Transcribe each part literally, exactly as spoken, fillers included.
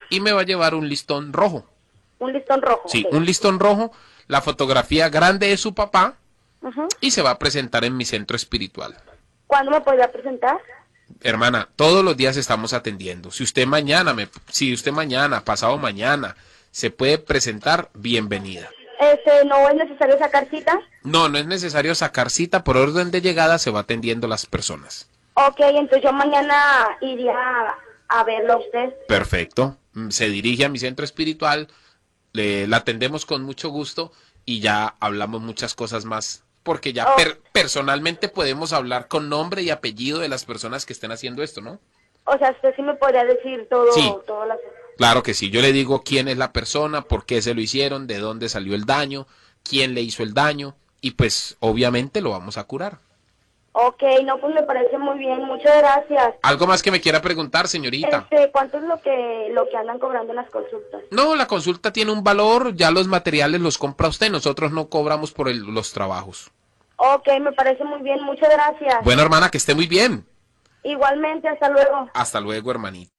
y me va a llevar un listón rojo. Un listón rojo. Sí, Okay. un listón rojo, la fotografía grande de su papá, Uh-huh. y se va a presentar en mi centro espiritual. ¿Cuándo me podría presentar? Hermana, todos los días estamos atendiendo. Si usted mañana, me, si usted mañana, pasado mañana, se puede presentar, bienvenida. Este, ¿no es necesario sacar cita? No, no es necesario sacar cita, por orden de llegada se va atendiendo las personas. Ok, entonces yo mañana iría a, a verlo a usted. Perfecto. Se dirige a mi centro espiritual, le, la atendemos con mucho gusto y ya hablamos muchas cosas más. Porque ya Oh. per, personalmente podemos hablar con nombre y apellido de las personas que estén haciendo esto, ¿no? O sea, usted sí me podría decir todo, Sí. todas las... Claro que sí, yo le digo quién es la persona, por qué se lo hicieron, de dónde salió el daño, quién le hizo el daño y pues obviamente lo vamos a curar. Ok, no, pues me parece muy bien, muchas gracias. ¿Algo más que me quiera preguntar, señorita? Este, ¿cuánto es lo que lo que andan cobrando en las consultas? No, la consulta tiene un valor, ya los materiales los compra usted, nosotros no cobramos por el- los trabajos. Ok, me parece muy bien, muchas gracias. Bueno, hermana, que esté muy bien. Igualmente, hasta luego. Hasta luego, hermanita.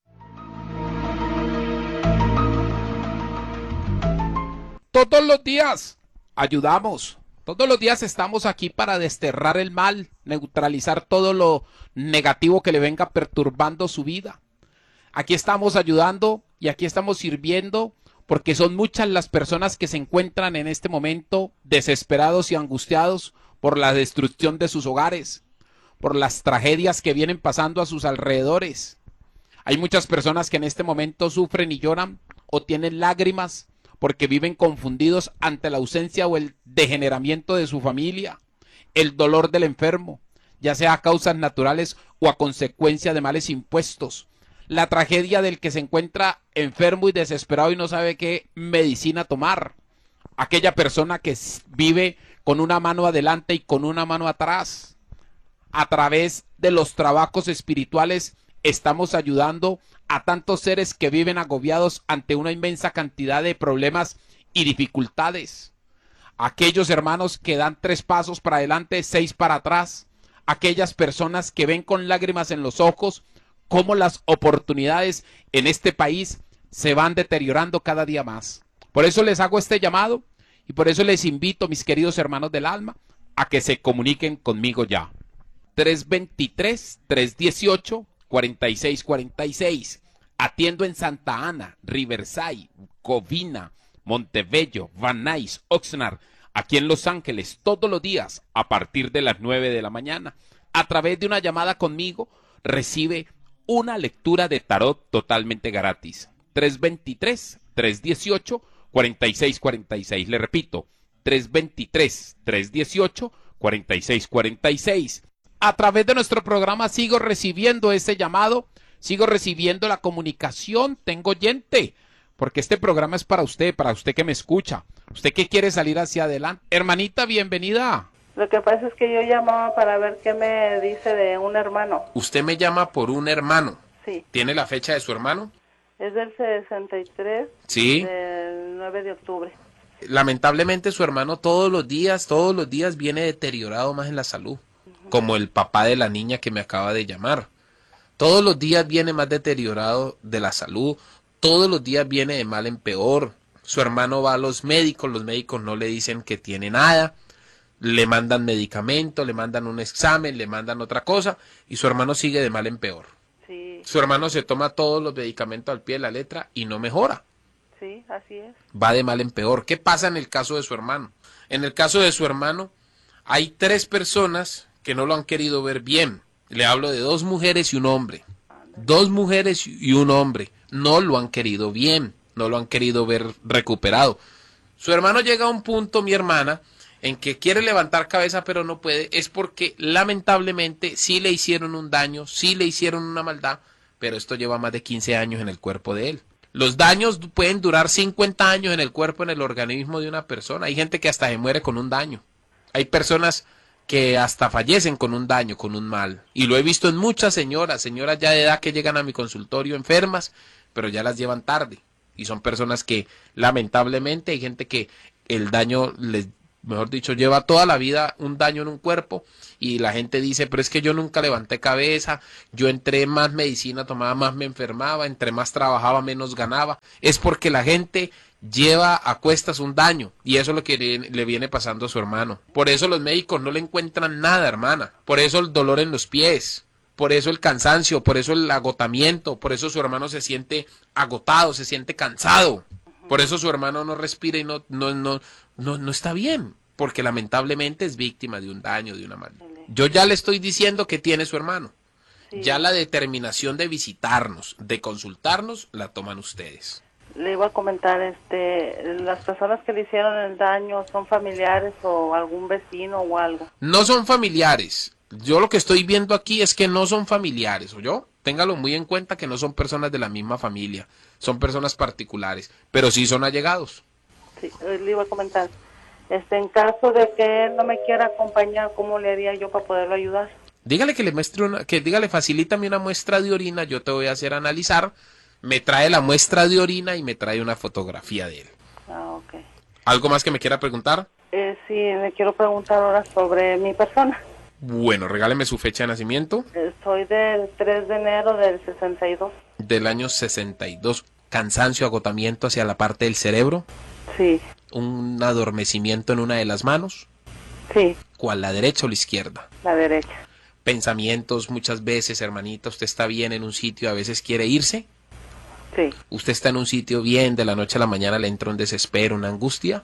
Todos los días ayudamos. Todos los días estamos aquí para desterrar el mal, neutralizar todo lo negativo que le venga perturbando su vida. Aquí estamos ayudando y aquí estamos sirviendo porque son muchas las personas que se encuentran en este momento desesperados y angustiados por la destrucción de sus hogares, por las tragedias que vienen pasando a sus alrededores. Hay muchas personas que en este momento sufren y lloran o tienen lágrimas porque viven confundidos ante la ausencia o el degeneramiento de su familia, el dolor del enfermo, ya sea a causas naturales o a consecuencia de males impuestos, la tragedia del que se encuentra enfermo y desesperado y no sabe qué medicina tomar, aquella persona que vive con una mano adelante y con una mano atrás. A través de los trabajos espirituales estamos ayudando a tantos seres que viven agobiados ante una inmensa cantidad de problemas y dificultades. Aquellos hermanos que dan tres pasos para adelante, seis para atrás. Aquellas personas que ven con lágrimas en los ojos cómo las oportunidades en este país se van deteriorando cada día más. Por eso les hago este llamado y por eso les invito, mis queridos hermanos del alma, a que se comuniquen conmigo ya. tres dos tres, tres uno ocho, cuatro seis cuatro seis. Atiendo en Santa Ana, Riverside, Covina, Montebello, Van Nuys, Oxnard, aquí en Los Ángeles, todos los días a partir de las nueve de la mañana. A través de una llamada conmigo recibe una lectura de tarot totalmente gratis. tres dos tres, tres uno ocho, cuatro seis cuatro seis. Le repito, tres dos tres, tres uno ocho, cuatro seis cuatro seis. A través de nuestro programa sigo recibiendo ese llamado, sigo recibiendo la comunicación, tengo oyente, porque este programa es para usted, para usted que me escucha, usted que quiere salir hacia adelante. Hermanita, bienvenida. Lo que pasa es que yo llamaba para ver qué me dice de un hermano. Usted me llama por un hermano. Sí. ¿Tiene la fecha de su hermano? Es del sesenta y tres, Sí. del nueve de octubre. Lamentablemente su hermano todos los días, todos los días viene deteriorado más en la salud, uh-huh. Como el papá de la niña que me acaba de llamar. Todos los días viene más deteriorado de la salud, todos los días viene de mal en peor. Su hermano va a los médicos, los médicos no le dicen que tiene nada, le mandan medicamento, le mandan un examen, le mandan otra cosa y su hermano sigue de mal en peor. Sí. Su hermano se toma todos los medicamentos al pie de la letra y no mejora. Sí, así es. Va de mal en peor. ¿Qué pasa en el caso de su hermano? En el caso de su hermano hay tres personas que no lo han querido ver bien. Le hablo de dos mujeres y un hombre. Dos mujeres y un hombre no lo han querido bien, no lo han querido ver recuperado. Su hermano llega a un punto, mi hermana, en que quiere levantar cabeza pero no puede, es porque lamentablemente sí le hicieron un daño, sí le hicieron una maldad, pero esto lleva más de quince años en el cuerpo de él. Los daños pueden durar cincuenta años en el cuerpo, en el organismo de una persona. Hay gente que hasta se muere con un daño. Hay personas que hasta fallecen con un daño, con un mal. Y lo he visto en muchas señoras, señoras ya de edad que llegan a mi consultorio enfermas, pero ya las llevan tarde. Y son personas que lamentablemente hay gente que el daño les mejor dicho, lleva toda la vida un daño en un cuerpo y la gente dice, pero es que yo nunca levanté cabeza, yo entre más medicina tomaba, más me enfermaba, entre más trabajaba, menos ganaba. Es porque la gente lleva a cuestas un daño y eso es lo que le, le viene pasando a su hermano. Por eso los médicos no le encuentran nada, hermana. Por eso el dolor en los pies, por eso el cansancio, por eso el agotamiento, por eso su hermano se siente agotado, se siente cansado. Por eso su hermano no respira y no, no, no, no, no está bien, porque lamentablemente es víctima de un daño, de una maldad. Yo ya le estoy diciendo que tiene su hermano. Sí. Ya la determinación de visitarnos, de consultarnos, la toman ustedes. Le iba a comentar, este, las personas que le hicieron el daño, ¿son familiares o algún vecino o algo? No son familiares. Yo lo que estoy viendo aquí es que no son familiares, ¿oyó? Téngalo muy en cuenta que no son personas de la misma familia, son personas particulares, pero sí son allegados. Sí, le iba a comentar, este, en caso de que él no me quiera acompañar, ¿cómo le haría yo para poderlo ayudar? Dígale que le muestre una, que dígale, facilítame una muestra de orina, yo te voy a hacer analizar, me trae la muestra de orina y me trae una fotografía de él. Ah, ok. ¿Algo más que me quiera preguntar? Eh, sí, le quiero preguntar ahora sobre mi persona. Bueno, regáleme su fecha de nacimiento. Soy del tres de enero del sesenta y dos. Del año sesenta y dos. Cansancio, agotamiento hacia la parte del cerebro. Sí. Un adormecimiento en una de las manos. Sí. ¿Cuál, la derecha o la izquierda? La derecha. Pensamientos muchas veces, hermanita, usted está bien en un sitio, a veces quiere irse. Sí. Usted está en un sitio bien, de la noche a la mañana le entra un desespero, una angustia.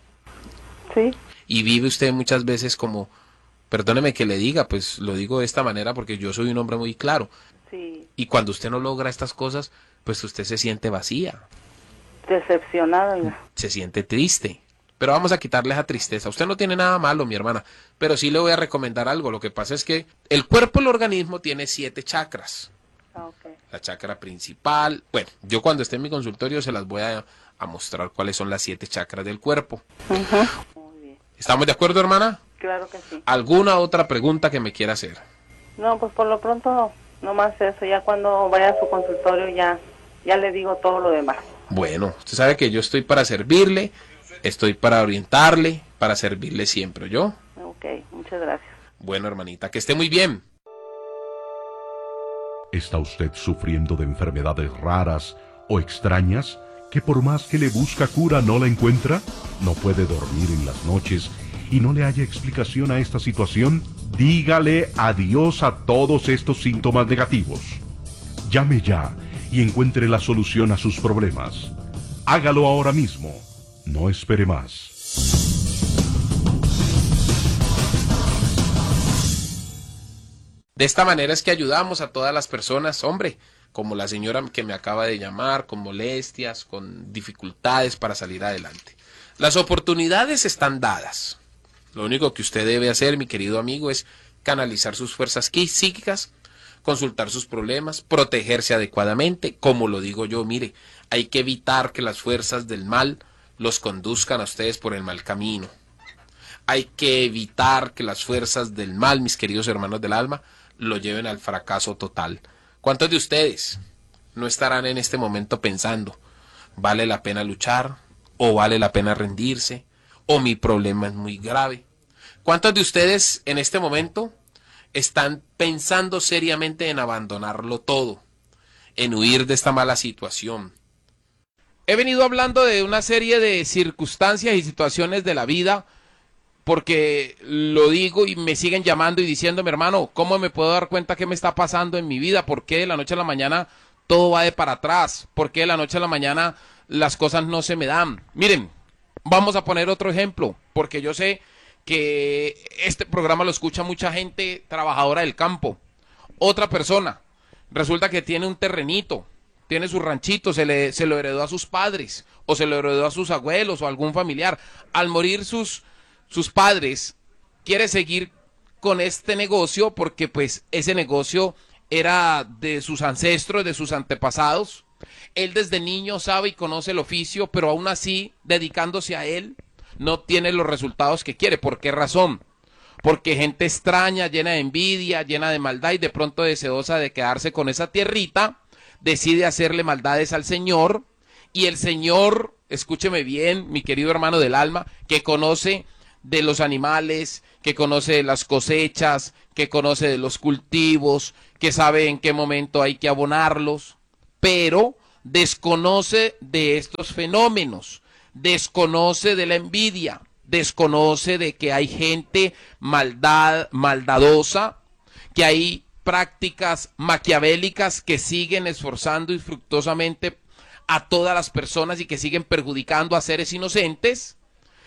Sí. Y vive usted muchas veces como, perdóneme que le diga, pues lo digo de esta manera porque yo soy un hombre muy claro. Sí. Y cuando usted no logra estas cosas, pues usted se siente vacía. Decepcionada. Ya. Se siente triste. Pero vamos a quitarle esa tristeza. Usted no tiene nada malo, mi hermana. Pero sí le voy a recomendar algo. Lo que pasa es que el cuerpo, el organismo, tiene siete chakras. Ah, okay. La chakra principal. Bueno, yo cuando esté en mi consultorio se las voy a, a mostrar cuáles son las siete chakras del cuerpo. Uh-huh. Muy bien. ¿Estamos de acuerdo, hermana? Claro que sí. ¿Alguna otra pregunta que me quiera hacer? No, pues por lo pronto, no más eso. Ya cuando vaya a su consultorio ya, ya le digo todo lo demás. Bueno, usted sabe que yo estoy para servirle, estoy para orientarle, para servirle siempre, ¿yo? Ok, muchas gracias. Bueno, hermanita, que esté muy bien. ¿Está usted sufriendo de enfermedades raras o extrañas que por más que le busca cura no la encuentra? ¿No puede dormir en las noches y no le haya explicación a esta situación? Dígale adiós a todos estos síntomas negativos. Llame ya y encuentre la solución a sus problemas. Hágalo ahora mismo. No espere más. De esta manera es que ayudamos a todas las personas, hombre, como la señora que me acaba de llamar, con molestias, con dificultades para salir adelante. Las oportunidades están dadas. Lo único que usted debe hacer, mi querido amigo, es canalizar sus fuerzas psíquicas, consultar sus problemas, protegerse adecuadamente. Como lo digo yo, mire, hay que evitar que las fuerzas del mal los conduzcan a ustedes por el mal camino. Hay que evitar que las fuerzas del mal, mis queridos hermanos del alma, lo lleven al fracaso total. ¿Cuántos de ustedes no estarán en este momento pensando, vale la pena luchar, o vale la pena rendirse, o mi problema es muy grave? ¿Cuántos de ustedes en este momento están pensando seriamente en abandonarlo todo, en huir de esta mala situación? He venido hablando de una serie de circunstancias y situaciones de la vida, porque lo digo y me siguen llamando y diciendo, mi hermano, ¿cómo me puedo dar cuenta qué me está pasando en mi vida? ¿Por qué de la noche a la mañana todo va de para atrás? ¿Por qué de la noche a la mañana las cosas no se me dan? Miren, vamos a poner otro ejemplo, porque yo sé que este programa lo escucha mucha gente trabajadora del campo. Otra persona, resulta que tiene un terrenito, tiene su ranchito, se, le, se lo heredó a sus padres, o se lo heredó a sus abuelos, o a algún familiar. Al morir sus... sus padres, quiere seguir con este negocio porque pues ese negocio era de sus ancestros, de sus antepasados. Él desde niño sabe y conoce el oficio, pero aún así, dedicándose a él, no tiene los resultados que quiere. ¿Por qué razón? Porque gente extraña, llena de envidia, llena de maldad y de pronto deseosa de quedarse con esa tierrita, decide hacerle maldades al Señor, y el Señor, escúcheme bien, mi querido hermano del alma, que conoce de los animales, que conoce de las cosechas, que conoce de los cultivos, que sabe en qué momento hay que abonarlos, pero desconoce de estos fenómenos, desconoce de la envidia, desconoce de que hay gente maldad, maldadosa, que hay prácticas maquiavélicas que siguen esforzando y fructuosamente a todas las personas y que siguen perjudicando a seres inocentes.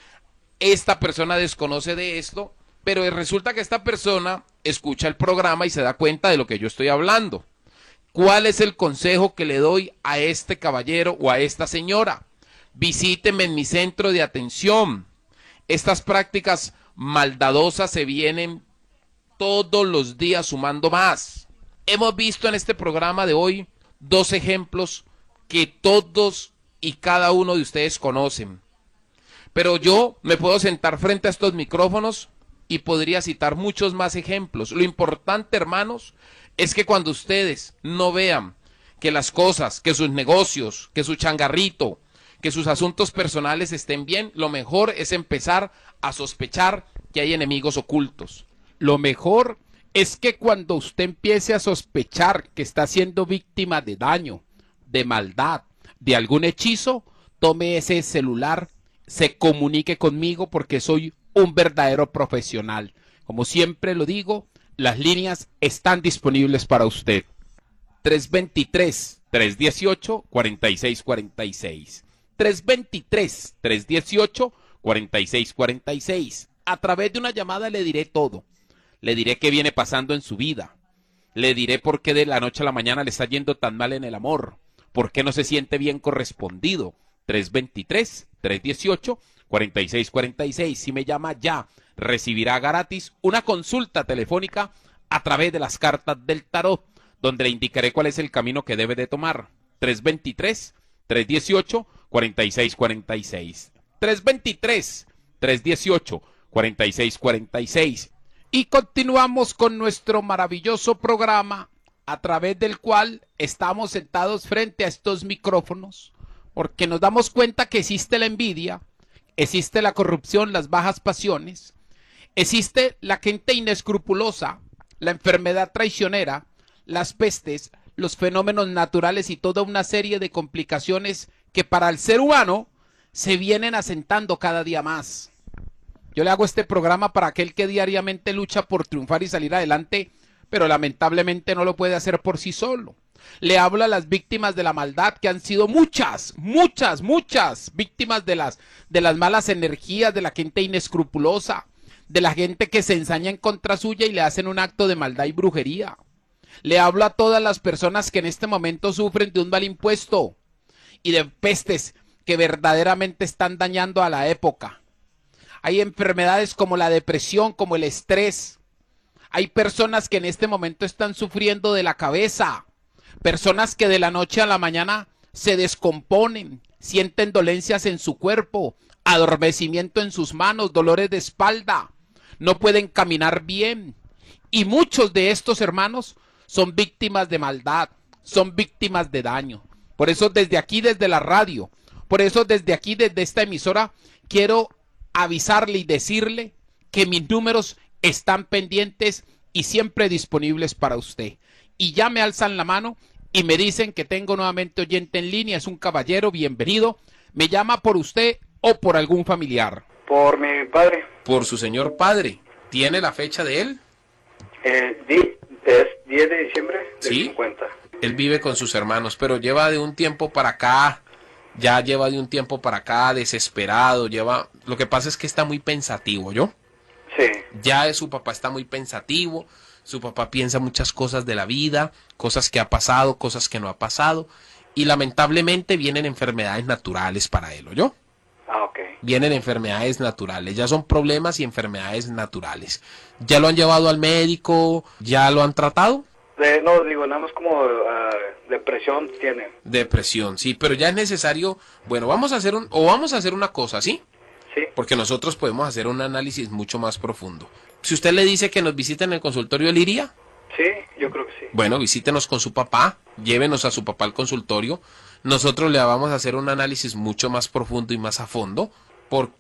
Esta persona desconoce de esto, pero resulta que esta persona escucha el programa y se da cuenta de lo que yo estoy hablando. ¿Cuál es el consejo que le doy a este caballero o a esta señora? Visíteme en mi centro de atención. Estas prácticas maldadosas se vienen todos los días sumando más. Hemos visto en este programa de hoy dos ejemplos que todos y cada uno de ustedes conocen. Pero yo me puedo sentar frente a estos micrófonos y podría citar muchos más ejemplos. Lo importante, hermanos, es que cuando ustedes no vean que las cosas, que sus negocios, que su changarrito, que sus asuntos personales estén bien, lo mejor es empezar a sospechar que hay enemigos ocultos. Lo mejor es que cuando usted empiece a sospechar que está siendo víctima de daño, de maldad, de algún hechizo, tome ese celular, se comunique conmigo porque soy un verdadero profesional. Como siempre lo digo, las líneas están disponibles para usted. tres dos tres, tres uno ocho, cuatro seis cuatro seis. tres dos tres, tres uno ocho, cuatro seis cuatro seis. A través de una llamada le diré todo. Le diré qué viene pasando en su vida. Le diré por qué de la noche a la mañana le está yendo tan mal en el amor. ¿Por qué no se siente bien correspondido? tres dos tres, tres uno ocho, cuatro seis cuatro seis. Si me llama ya, recibirá gratis una consulta telefónica a través de las cartas del tarot, donde le indicaré cuál es el camino que debe de tomar. tres dos tres, tres uno ocho, cuatro seis cuatro seis. tres dos tres, tres uno ocho, cuatro seis cuatro seis. Y continuamos con nuestro maravilloso programa, a través del cual estamos sentados frente a estos micrófonos, porque nos damos cuenta que existe la envidia, existe la corrupción, las bajas pasiones, existe la gente inescrupulosa, la enfermedad traicionera, las pestes, los fenómenos naturales y toda una serie de complicaciones que para el ser humano se vienen asentando cada día más. Yo le hago este programa para aquel que diariamente lucha por triunfar y salir adelante, pero lamentablemente no lo puede hacer por sí solo. Le hablo a las víctimas de la maldad, que han sido muchas, muchas, muchas víctimas de las, de las malas energías, de la gente inescrupulosa, de la gente que se ensaña en contra suya y le hacen un acto de maldad y brujería. Le hablo a todas las personas que en este momento sufren de un mal impuesto y de pestes que verdaderamente están dañando a la época. Hay enfermedades como la depresión, como el estrés. Hay personas que en este momento están sufriendo de la cabeza. Personas que de la noche a la mañana se descomponen, sienten dolencias en su cuerpo, adormecimiento en sus manos, dolores de espalda, no pueden caminar bien. Y muchos de estos hermanos son víctimas de maldad, son víctimas de daño. Por eso desde aquí, desde la radio, por eso desde aquí, desde esta emisora, quiero avisarle y decirle que mis números están pendientes y siempre disponibles para usted. Y ya me alzan la mano y me dicen que tengo nuevamente oyente en línea, es un caballero, bienvenido. Me llama por usted o por algún familiar. Por mi padre. Por su señor padre. ¿Tiene la fecha de él? Eh, di, es diez de diciembre del ¿Sí? cincuenta. Él vive con sus hermanos, pero lleva de un tiempo para acá, ya lleva de un tiempo para acá, desesperado, lleva... Lo que pasa es que está muy pensativo, ¿yo? Sí. Ya su papá está muy pensativo, su papá piensa muchas cosas de la vida, cosas que ha pasado, cosas que no ha pasado, y lamentablemente vienen enfermedades naturales para él, ¿oyó? Ah, ok. Vienen enfermedades naturales, ya son problemas y enfermedades naturales. ¿Ya lo han llevado al médico? ¿Ya lo han tratado? De, no, digo, nada más como uh, depresión tiene. Depresión, sí, pero ya es necesario, bueno, vamos a hacer un, o vamos a hacer una cosa, ¿sí? Sí. Porque nosotros podemos hacer un análisis mucho más profundo. Si usted le dice que nos visite en el consultorio, ¿él iría? Sí, yo creo que sí. Bueno, visítenos con su papá, llévenos a su papá al consultorio. Nosotros le vamos a hacer un análisis mucho más profundo y más a fondo. ¿Por qué?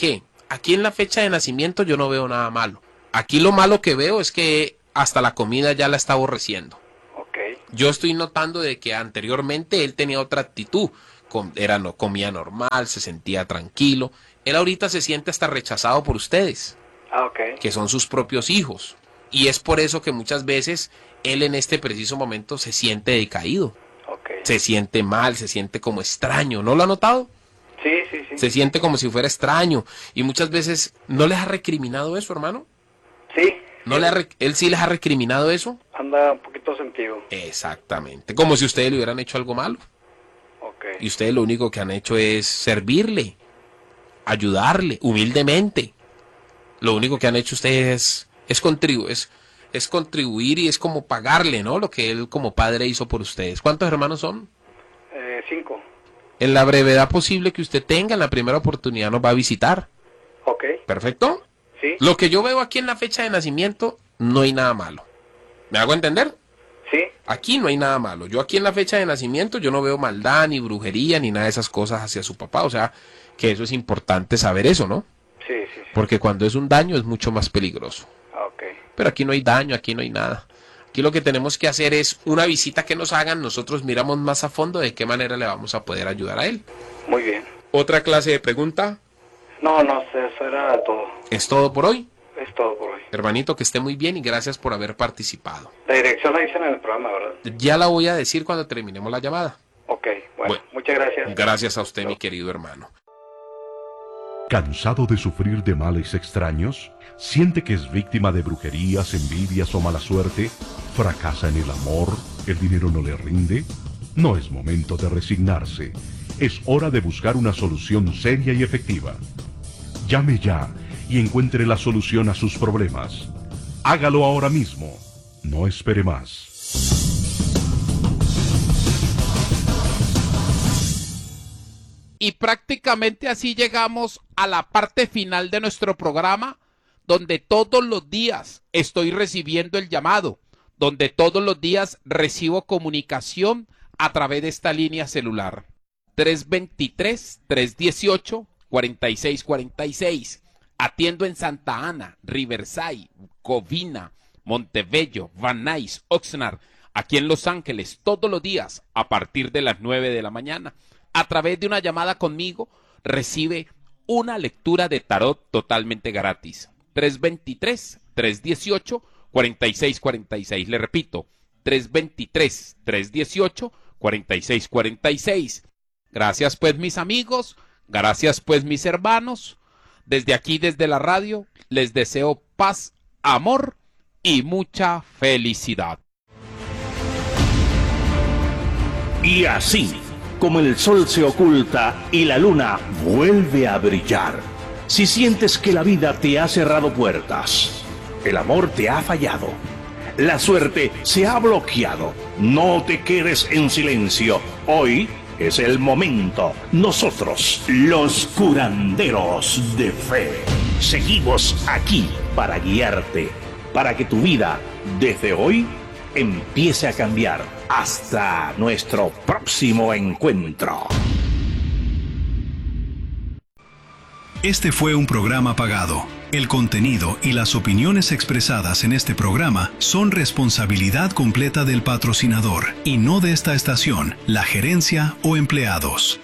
aquí en la fecha de nacimiento yo no veo nada malo. Aquí lo malo que veo es que hasta la comida ya la está aborreciendo. Okay. Yo estoy notando de que anteriormente él tenía otra actitud. Com- era, no, comía normal, se sentía tranquilo. Él ahorita se siente hasta rechazado por ustedes, Ah, ok. que son sus propios hijos. Y es por eso que muchas veces él en este preciso momento se siente decaído. Ok. Se siente mal, se siente como extraño. ¿No lo ha notado? Sí, sí, sí. Se siente como si fuera extraño. Y muchas veces, ¿no les ha recriminado eso, hermano? Sí. ¿No le ha re- ¿Él sí les ha recriminado eso? Anda un poquito sentido. Exactamente. Como si ustedes le hubieran hecho algo malo. Ok. Y ustedes lo único que han hecho es servirle, ayudarle, humildemente. Lo único que han hecho ustedes es, es, contribu es, es contribuir y es como pagarle, ¿no? Lo que él como padre hizo por ustedes. ¿Cuántos hermanos son? Eh, cinco. En la brevedad posible que usted tenga, en la primera oportunidad nos va a visitar. Ok. ¿Perfecto? Sí. Lo que yo veo aquí en la fecha de nacimiento, no hay nada malo. ¿Me hago entender? Sí. Aquí no hay nada malo. Yo aquí en la fecha de nacimiento, yo no veo maldad, ni brujería, ni nada de esas cosas hacia su papá. O sea, que eso es importante saber eso, ¿no? Sí, sí, sí. Porque cuando es un daño es mucho más peligroso. Ok. Pero aquí no hay daño, aquí no hay nada. Aquí lo que tenemos que hacer es una visita que nos hagan, nosotros miramos más a fondo de qué manera le vamos a poder ayudar a él. Muy bien. ¿Otra clase de pregunta? No, no, eso era todo. ¿Es todo por hoy? Es todo por hoy. Hermanito, que esté muy bien y gracias por haber participado. La dirección la dicen en el programa, ¿verdad? Ya la voy a decir cuando terminemos la llamada. Ok, bueno, Bueno. muchas gracias. Gracias a usted, mi querido hermano. ¿Cansado de sufrir de males extraños? ¿Siente que es víctima de brujerías, envidias o mala suerte? ¿Fracasa en el amor? ¿El dinero no le rinde? No es momento de resignarse. Es hora de buscar una solución seria y efectiva. Llame ya y encuentre la solución a sus problemas. Hágalo ahora mismo. No espere más. Y prácticamente así llegamos a la parte final de nuestro programa, donde todos los días estoy recibiendo el llamado, donde todos los días recibo comunicación a través de esta línea celular. tres dos tres, tres uno ocho, cuatro seis cuatro seis. Atiendo en Santa Ana, Riverside, Covina, Montebello, Van Nuys, Oxnard, aquí en Los Ángeles, todos los días a partir de las nueve de la mañana. A través de una llamada conmigo, recibe una lectura de tarot totalmente gratis. tres dos tres, tres uno ocho, cuatro seis cuatro seis. Le repito, tres dos tres, tres uno ocho, cuatro seis cuatro seis. Gracias pues mis amigos, gracias pues mis hermanos. Desde aquí, desde la radio, les deseo paz, amor y mucha felicidad. Y así, como el sol se oculta y la luna vuelve a brillar, si sientes que la vida te ha cerrado puertas, el amor te ha fallado, la suerte se ha bloqueado, no te quedes en silencio. Hoy es el momento. Nosotros, los curanderos de fe, seguimos aquí para guiarte, para que tu vida, desde hoy, empiece a cambiar. Hasta nuestro próximo encuentro. Este fue un programa pagado. El contenido y las opiniones expresadas en este programa son responsabilidad completa del patrocinador y no de esta estación, la gerencia o empleados.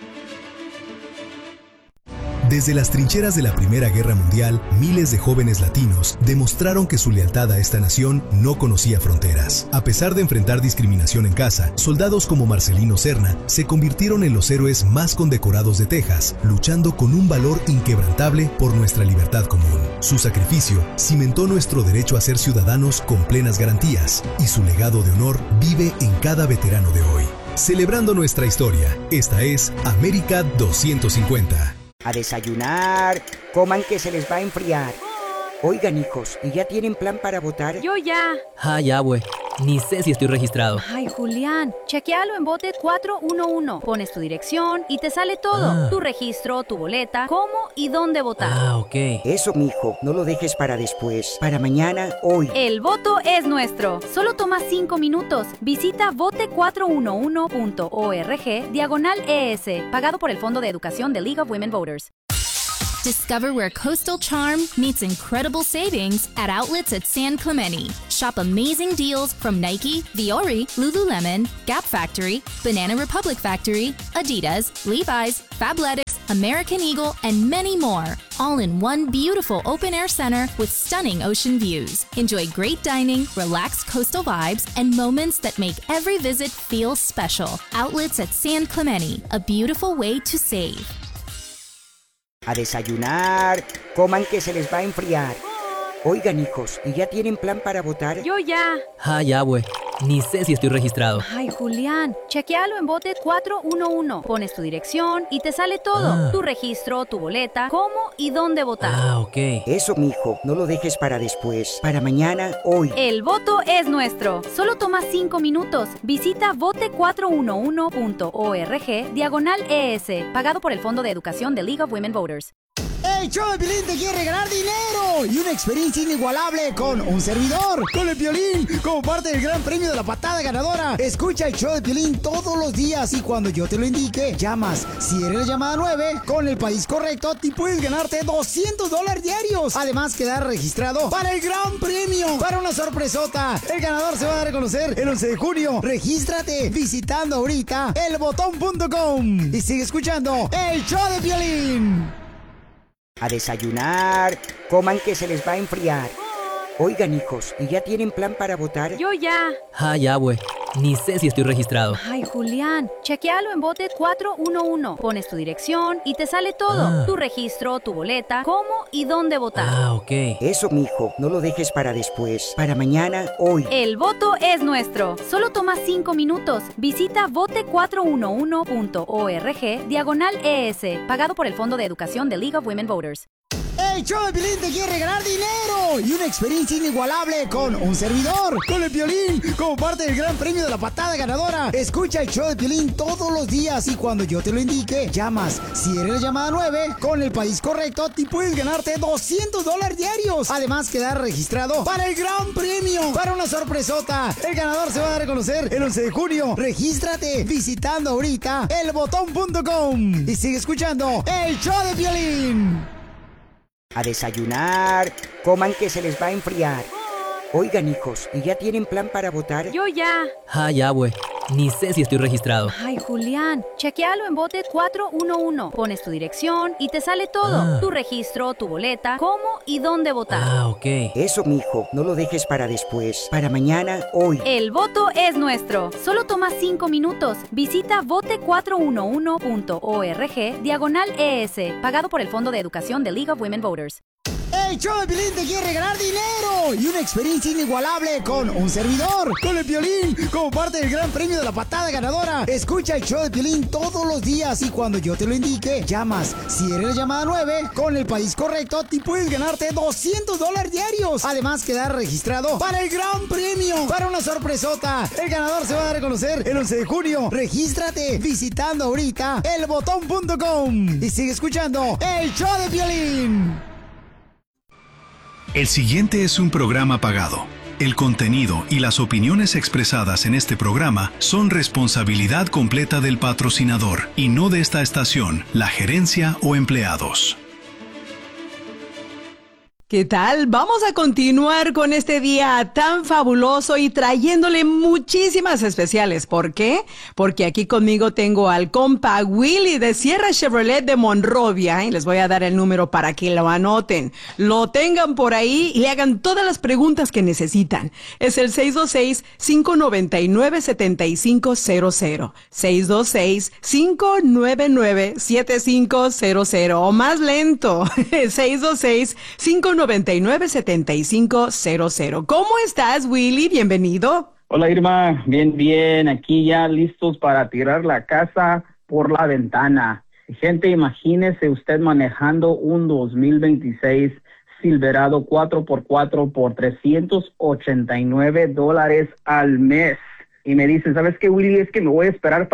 Desde las trincheras de la Primera Guerra Mundial, miles de jóvenes latinos demostraron que su lealtad a esta nación no conocía fronteras. A pesar de enfrentar discriminación en casa, soldados como Marcelino Serna se convirtieron en los héroes más condecorados de Texas, luchando con un valor inquebrantable por nuestra libertad común. Su sacrificio cimentó nuestro derecho a ser ciudadanos con plenas garantías, y su legado de honor vive en cada veterano de hoy. Celebrando nuestra historia, esta es América doscientos cincuenta. A desayunar, coman que se les va a enfriar. Oigan, hijos, ¿y ya tienen plan para votar? Yo ya. Ah, ya, güey. Ni sé si estoy registrado. Ay, Julián, chequealo en Vote cuatro uno uno. Pones tu dirección y te sale todo. Ah. Tu registro, tu boleta, cómo y dónde votar. Ah, ok. Eso, mijo, no lo dejes para después. Para mañana, hoy. El voto es nuestro. Solo toma cinco minutos. Visita vote cuatro uno uno punto org diagonal E S, pagado por el Fondo de Educación de League of Women Voters. Discover where coastal charm meets incredible savings at outlets at San Clemente. Shop amazing deals from Nike, Viore, Lululemon, Gap Factory, Banana Republic Factory, Adidas, Levi's, Fabletics, American Eagle, and many more. All in one beautiful open-air center with stunning ocean views. Enjoy great dining, relaxed coastal vibes, and moments that make every visit feel special. Outlets at San Clemente, a beautiful way to save. A desayunar, coman que se les va a enfriar. Oigan, hijos, ¿y ya tienen plan para votar? Yo ya. Ay, abue. Ni sé si estoy registrado. Ay, Julián, chequealo en bote cuatro uno uno. Pones tu dirección y te sale todo. Ah. Tu registro, tu boleta, cómo y dónde votar. Ah, ok. Eso, mijo, no lo dejes para después. Para mañana, hoy. El voto es nuestro. Solo toma cinco minutos. Visita vote cuatro uno uno punto org diagonal E S, pagado por el Fondo de Educación de League of Women Voters. El show de Piolín te quiere regalar dinero y una experiencia inigualable con un servidor, con el Piolín, como parte del gran premio de la patada ganadora. Escucha el show de Piolín todos los días y cuando yo te lo indique, llamas. Si eres la llamada nueve, con el país correcto, te puedes ganarte doscientos dólares diarios. Además, quedar registrado para el gran premio, para una sorpresota. El ganador se va a dar a conocer el once de junio. Regístrate visitando ahorita el botón punto com y sigue escuchando el show de Piolín. A desayunar, coman que se les va a enfriar. Oigan, hijos, ¿y ya tienen plan para votar? Yo ya. Ay, abue. Ni sé si estoy registrado. Ay, Julián, chequealo en bote cuatro uno uno. Pones tu dirección y te sale todo. Ah. Tu registro, tu boleta, cómo y dónde votar. Ah, ok. Eso, mijo, no lo dejes para después. Para mañana, hoy. El voto es nuestro. Solo toma cinco minutos. Visita vote cuatro uno uno punto org diagonal E S, pagado por el Fondo de Educación de League of Women Voters. El show de Piolín te quiere regalar dinero y una experiencia inigualable con un servidor, con el Piolín, como parte del gran premio de la patada ganadora. Escucha el show de Piolín todos los días y cuando yo te lo indique, llamas. Si eres la llamada nueve, con el país correcto, te puedes ganarte doscientos dólares diarios. Además, quedar registrado para el gran premio, para una sorpresota. El ganador se va a dar a conocer el once de junio. Regístrate visitando ahorita el botón punto com y sigue escuchando el show de Piolín. A desayunar, coman que se les va a enfriar. Oigan, hijos, ¿y ya tienen plan para votar? Yo ya. Ay, abue. Ni sé si estoy registrado. Ay, Julián, chequealo en bote cuatro uno uno. Pones tu dirección y te sale todo. Ah. Tu registro, tu boleta, cómo y dónde votar. Ah, ok. Eso, mijo, no lo dejes para después. Para mañana, hoy. El voto es nuestro. Solo toma cinco minutos. Visita vote cuatro uno uno punto org diagonal E S, pagado por el Fondo de Educación de League of Women Voters. El show de Piolín te quiere regalar dinero y una experiencia inigualable con un servidor, con el Piolín, como parte del gran premio de la patada ganadora. Escucha el show de Piolín todos los días y cuando yo te lo indique, llamas. Si eres la llamada nueve, con el país correcto, te puedes ganarte doscientos dólares diarios. Además, quedar registrado para el gran premio, para una sorpresota. El ganador se va a dar a conocer el once de junio. Regístrate visitando ahorita el botón punto com y sigue escuchando el show de Piolín. El siguiente es un programa pagado. El contenido y las opiniones expresadas en este programa son responsabilidad completa del patrocinador y no de esta estación, la gerencia o empleados. ¿Qué tal? Vamos a continuar con este día tan fabuloso y trayéndole muchísimas especiales. ¿Por qué? Porque aquí conmigo tengo al compa Willy de Sierra Chevrolet de Monrovia y les voy a dar el número para que lo anoten, lo tengan por ahí y le hagan todas las preguntas que necesitan. Es el seis dos seis, cinco nueve nueve, siete cinco cero cero. seis dos seis, cinco nueve nueve, siete cinco cero cero o más lento. seis dos seis, cinco nueve nueve, siete cinco cero cero. ¿Cómo estás, Willy? Bienvenido. Hola, Irma. Bien, bien. Aquí ya listos para tirar la casa por la ventana. Gente, imagínese usted manejando un dos mil veintiséis Silverado cuatro por cuatro por trescientos ochenta y nueve dólares al mes. Y me dice, ¿sabes qué, Willy? Es que me voy a esperar para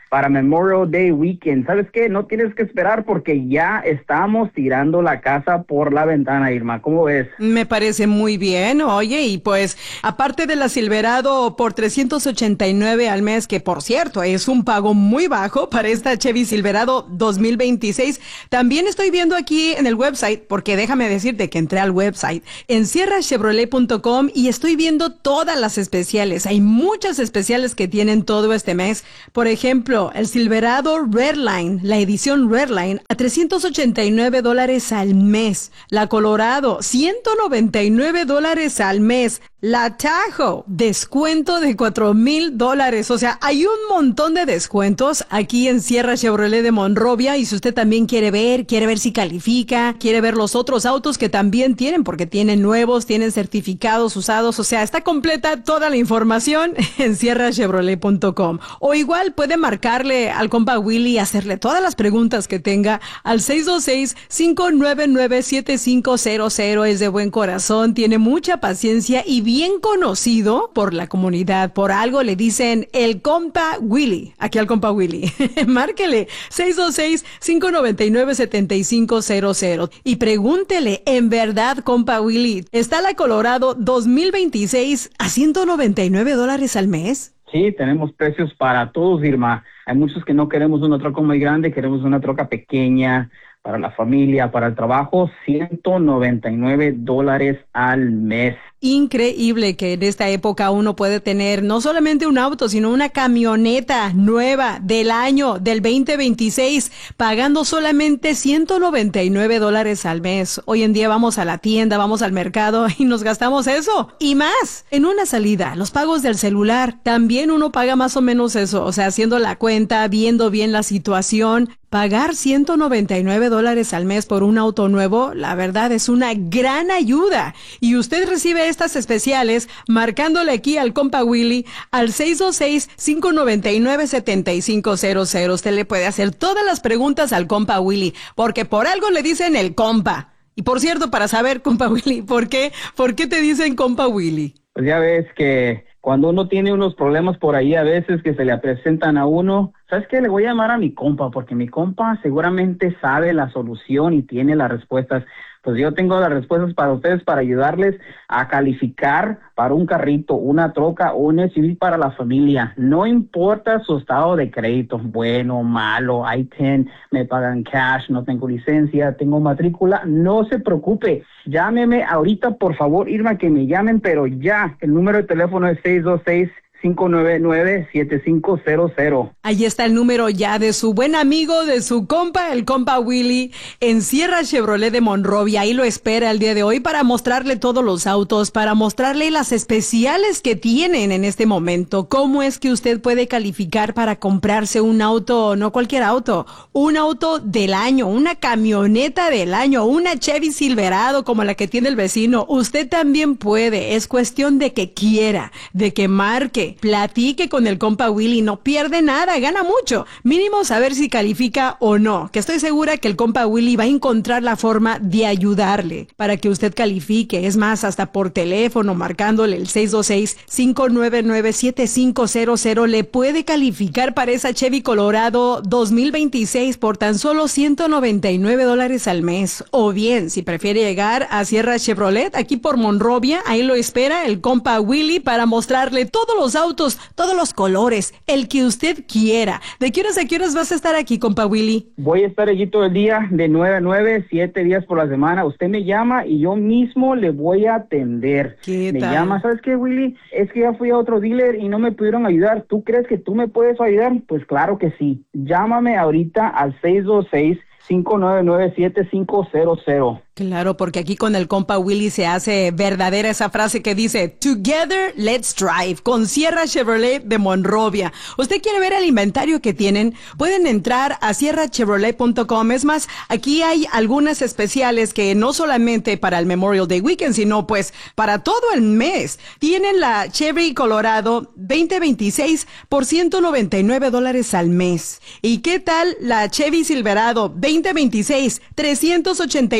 para Memorial Day Weekend. ¿Sabes qué? No tienes que esperar porque ya estamos tirando la casa por la ventana, Irma. ¿Cómo ves? Me parece muy bien. Oye, y pues, aparte de la Silverado por trescientos ochenta y nueve al mes, que por cierto, es un pago muy bajo para esta Chevy Silverado dos mil veintiséis, también estoy viendo aquí en el website, porque déjame decirte que entré al website, en sierra chevrolet punto com, y estoy viendo todas las especiales. Hay muchas especiales que tienen todo este mes. Por ejemplo, el Silverado Redline, la edición Redline, a trescientos ochenta y nueve dólares al mes. La Colorado, ciento noventa y nueve dólares al mes. La Tahoe, descuento de cuatro mil dólares. O sea, hay un montón de descuentos aquí en Sierra Chevrolet de Monrovia. Y si usted también quiere ver, quiere ver si califica, quiere ver los otros autos que también tienen, porque tienen nuevos, tienen certificados usados. O sea, está completa toda la información en sierra chevrolet punto com. O igual puede marcarle al compa Willy y hacerle todas las preguntas que tenga al seis dos seis, cinco nueve nueve, siete cinco cero cero. Es de buen corazón, tiene mucha paciencia y bien conocido por la comunidad. Por algo le dicen el compa Willy. Aquí al compa Willy. Márquele seis dos seis, cinco nueve nueve, siete cinco cero cero y pregúntele, en verdad, compa Willy, ¿está la Colorado dos mil veintiséis a ciento noventa y nueve dólares al mes? Sí, tenemos precios para todos, Irma. Hay muchos que no queremos una troca muy grande, queremos una troca pequeña, para la familia, para el trabajo, ciento noventa y nueve dólares al mes. Increíble que en esta época uno puede tener no solamente un auto, sino una camioneta nueva del año del veinte veintiséis, pagando solamente ciento noventa y nueve dólares al mes. Hoy en día vamos a la tienda, vamos al mercado y nos gastamos eso y más. En una salida, los pagos del celular, también uno paga más o menos eso. O sea, haciendo la cuenta, viendo bien la situación. Pagar ciento noventa y nueve dólares al mes por un auto nuevo, la verdad es una gran ayuda. Y usted recibe estas especiales marcándole aquí al compa Willy al seis dos seis, cinco nueve nueve, siete cinco cero cero. Usted le puede hacer todas las preguntas al compa Willy, porque por algo le dicen el compa. Y por cierto, para saber, compa Willy, ¿por qué? ¿Por qué te dicen compa Willy? Pues ya ves que cuando uno tiene unos problemas por ahí a veces que se le presentan a uno, ¿sabes qué? Le voy a llamar a mi compa porque mi compa seguramente sabe la solución y tiene las respuestas. Pues yo tengo las respuestas para ustedes para ayudarles a calificar para un carrito, una troca o un S U V para la familia. No importa su estado de crédito, bueno, malo, I ten, me pagan cash, no tengo licencia, tengo matrícula, no se preocupe. Llámeme ahorita, por favor, Irma, que me llamen, pero ya. El número de teléfono es seis dos seis, cinco nueve nueve, siete cinco cero cero. Ahí está el número ya de su buen amigo, de su compa, el compa Willy, en Sierra Chevrolet de Monrovia. Ahí lo espera el día de hoy para mostrarle todos los autos, para mostrarle las especiales que tienen en este momento. Cómo es que usted puede calificar para comprarse un auto, no cualquier auto, un auto del año, una camioneta del año, una Chevy Silverado como la que tiene el vecino. Usted también puede, es cuestión de que quiera, de que marque, platique con el compa Willy, no pierde nada, gana mucho. Mínimo saber si califica o no, que estoy segura que el compa Willy va a encontrar la forma de ayudarle para que usted califique. Es más, hasta por teléfono, marcándole el seis dos seis, cinco nueve nueve, siete cinco cero cero, le puede calificar para esa Chevy Colorado dos mil veintiséis por tan solo ciento noventa y nueve dólares al mes. O bien, si prefiere llegar a Sierra Chevrolet, aquí por Monrovia, ahí lo espera el compa Willy para mostrarle todos los autos, todos los colores, el que usted quiera. ¿De qué horas a qué horas vas a estar aquí, compa Willy? Voy a estar allí todo el día, de nueve a nueve, siete días por la semana. Usted me llama y yo mismo le voy a atender. ¿Qué me tal? llama, ¿sabes qué, Willy? Es que ya fui a otro dealer y no me pudieron ayudar. ¿Tú crees que tú me puedes ayudar? Pues claro que sí. Llámame ahorita al seis dos seis, cinco nueve nueve, siete cinco cero cero. Claro, porque aquí con el compa Willy se hace verdadera esa frase que dice Together let's drive, con Sierra Chevrolet de Monrovia. ¿Usted quiere ver el inventario que tienen? Pueden entrar a sierra chevrolet punto com. Es más, aquí hay algunas especiales que no solamente para el Memorial Day Weekend, sino pues para todo el mes. Tienen la Chevy Colorado veinte veintiséis por ciento noventa y nueve dólares al mes. ¿Y qué tal la Chevy Silverado veinte veintiséis? trescientos ochenta y nueve dólares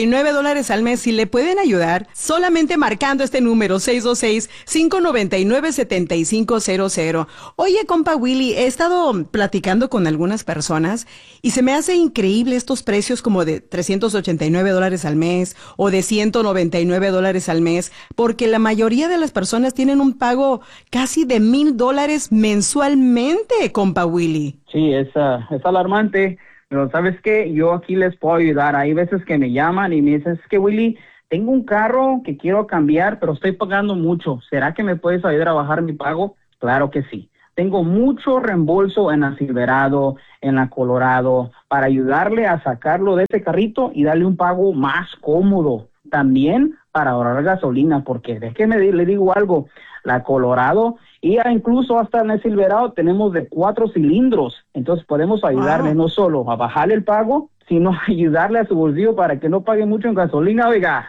dólares al mes. Si le pueden ayudar, solamente marcando este número seis dos seis, cinco nueve nueve, siete cinco cero cero. Oye, compa Willy, he estado platicando con algunas personas y se me hace increíble estos precios como de trescientos ochenta y nueve dólares al mes o de ciento noventa y nueve dólares al mes, porque la mayoría de las personas tienen un pago casi de mil dólares mensualmente, compa Willy. Sí, es, uh, es alarmante, pero ¿sabes qué? Yo aquí les puedo ayudar. Hay veces que me llaman y me dicen, es que Willy, tengo un carro que quiero cambiar, pero estoy pagando mucho. ¿Será que me puedes ayudar a bajar mi pago? Claro que sí. Tengo mucho reembolso en la Silverado, en la Colorado, para ayudarle a sacarlo de ese carrito y darle un pago más cómodo. También para ahorrar gasolina, porque déjeme le digo algo, la Colorado y incluso hasta en el Silverado tenemos de cuatro cilindros, entonces podemos ayudarle wow. no solo a bajarle el pago, sino ayudarle a su bolsillo para que no pague mucho en gasolina, oiga.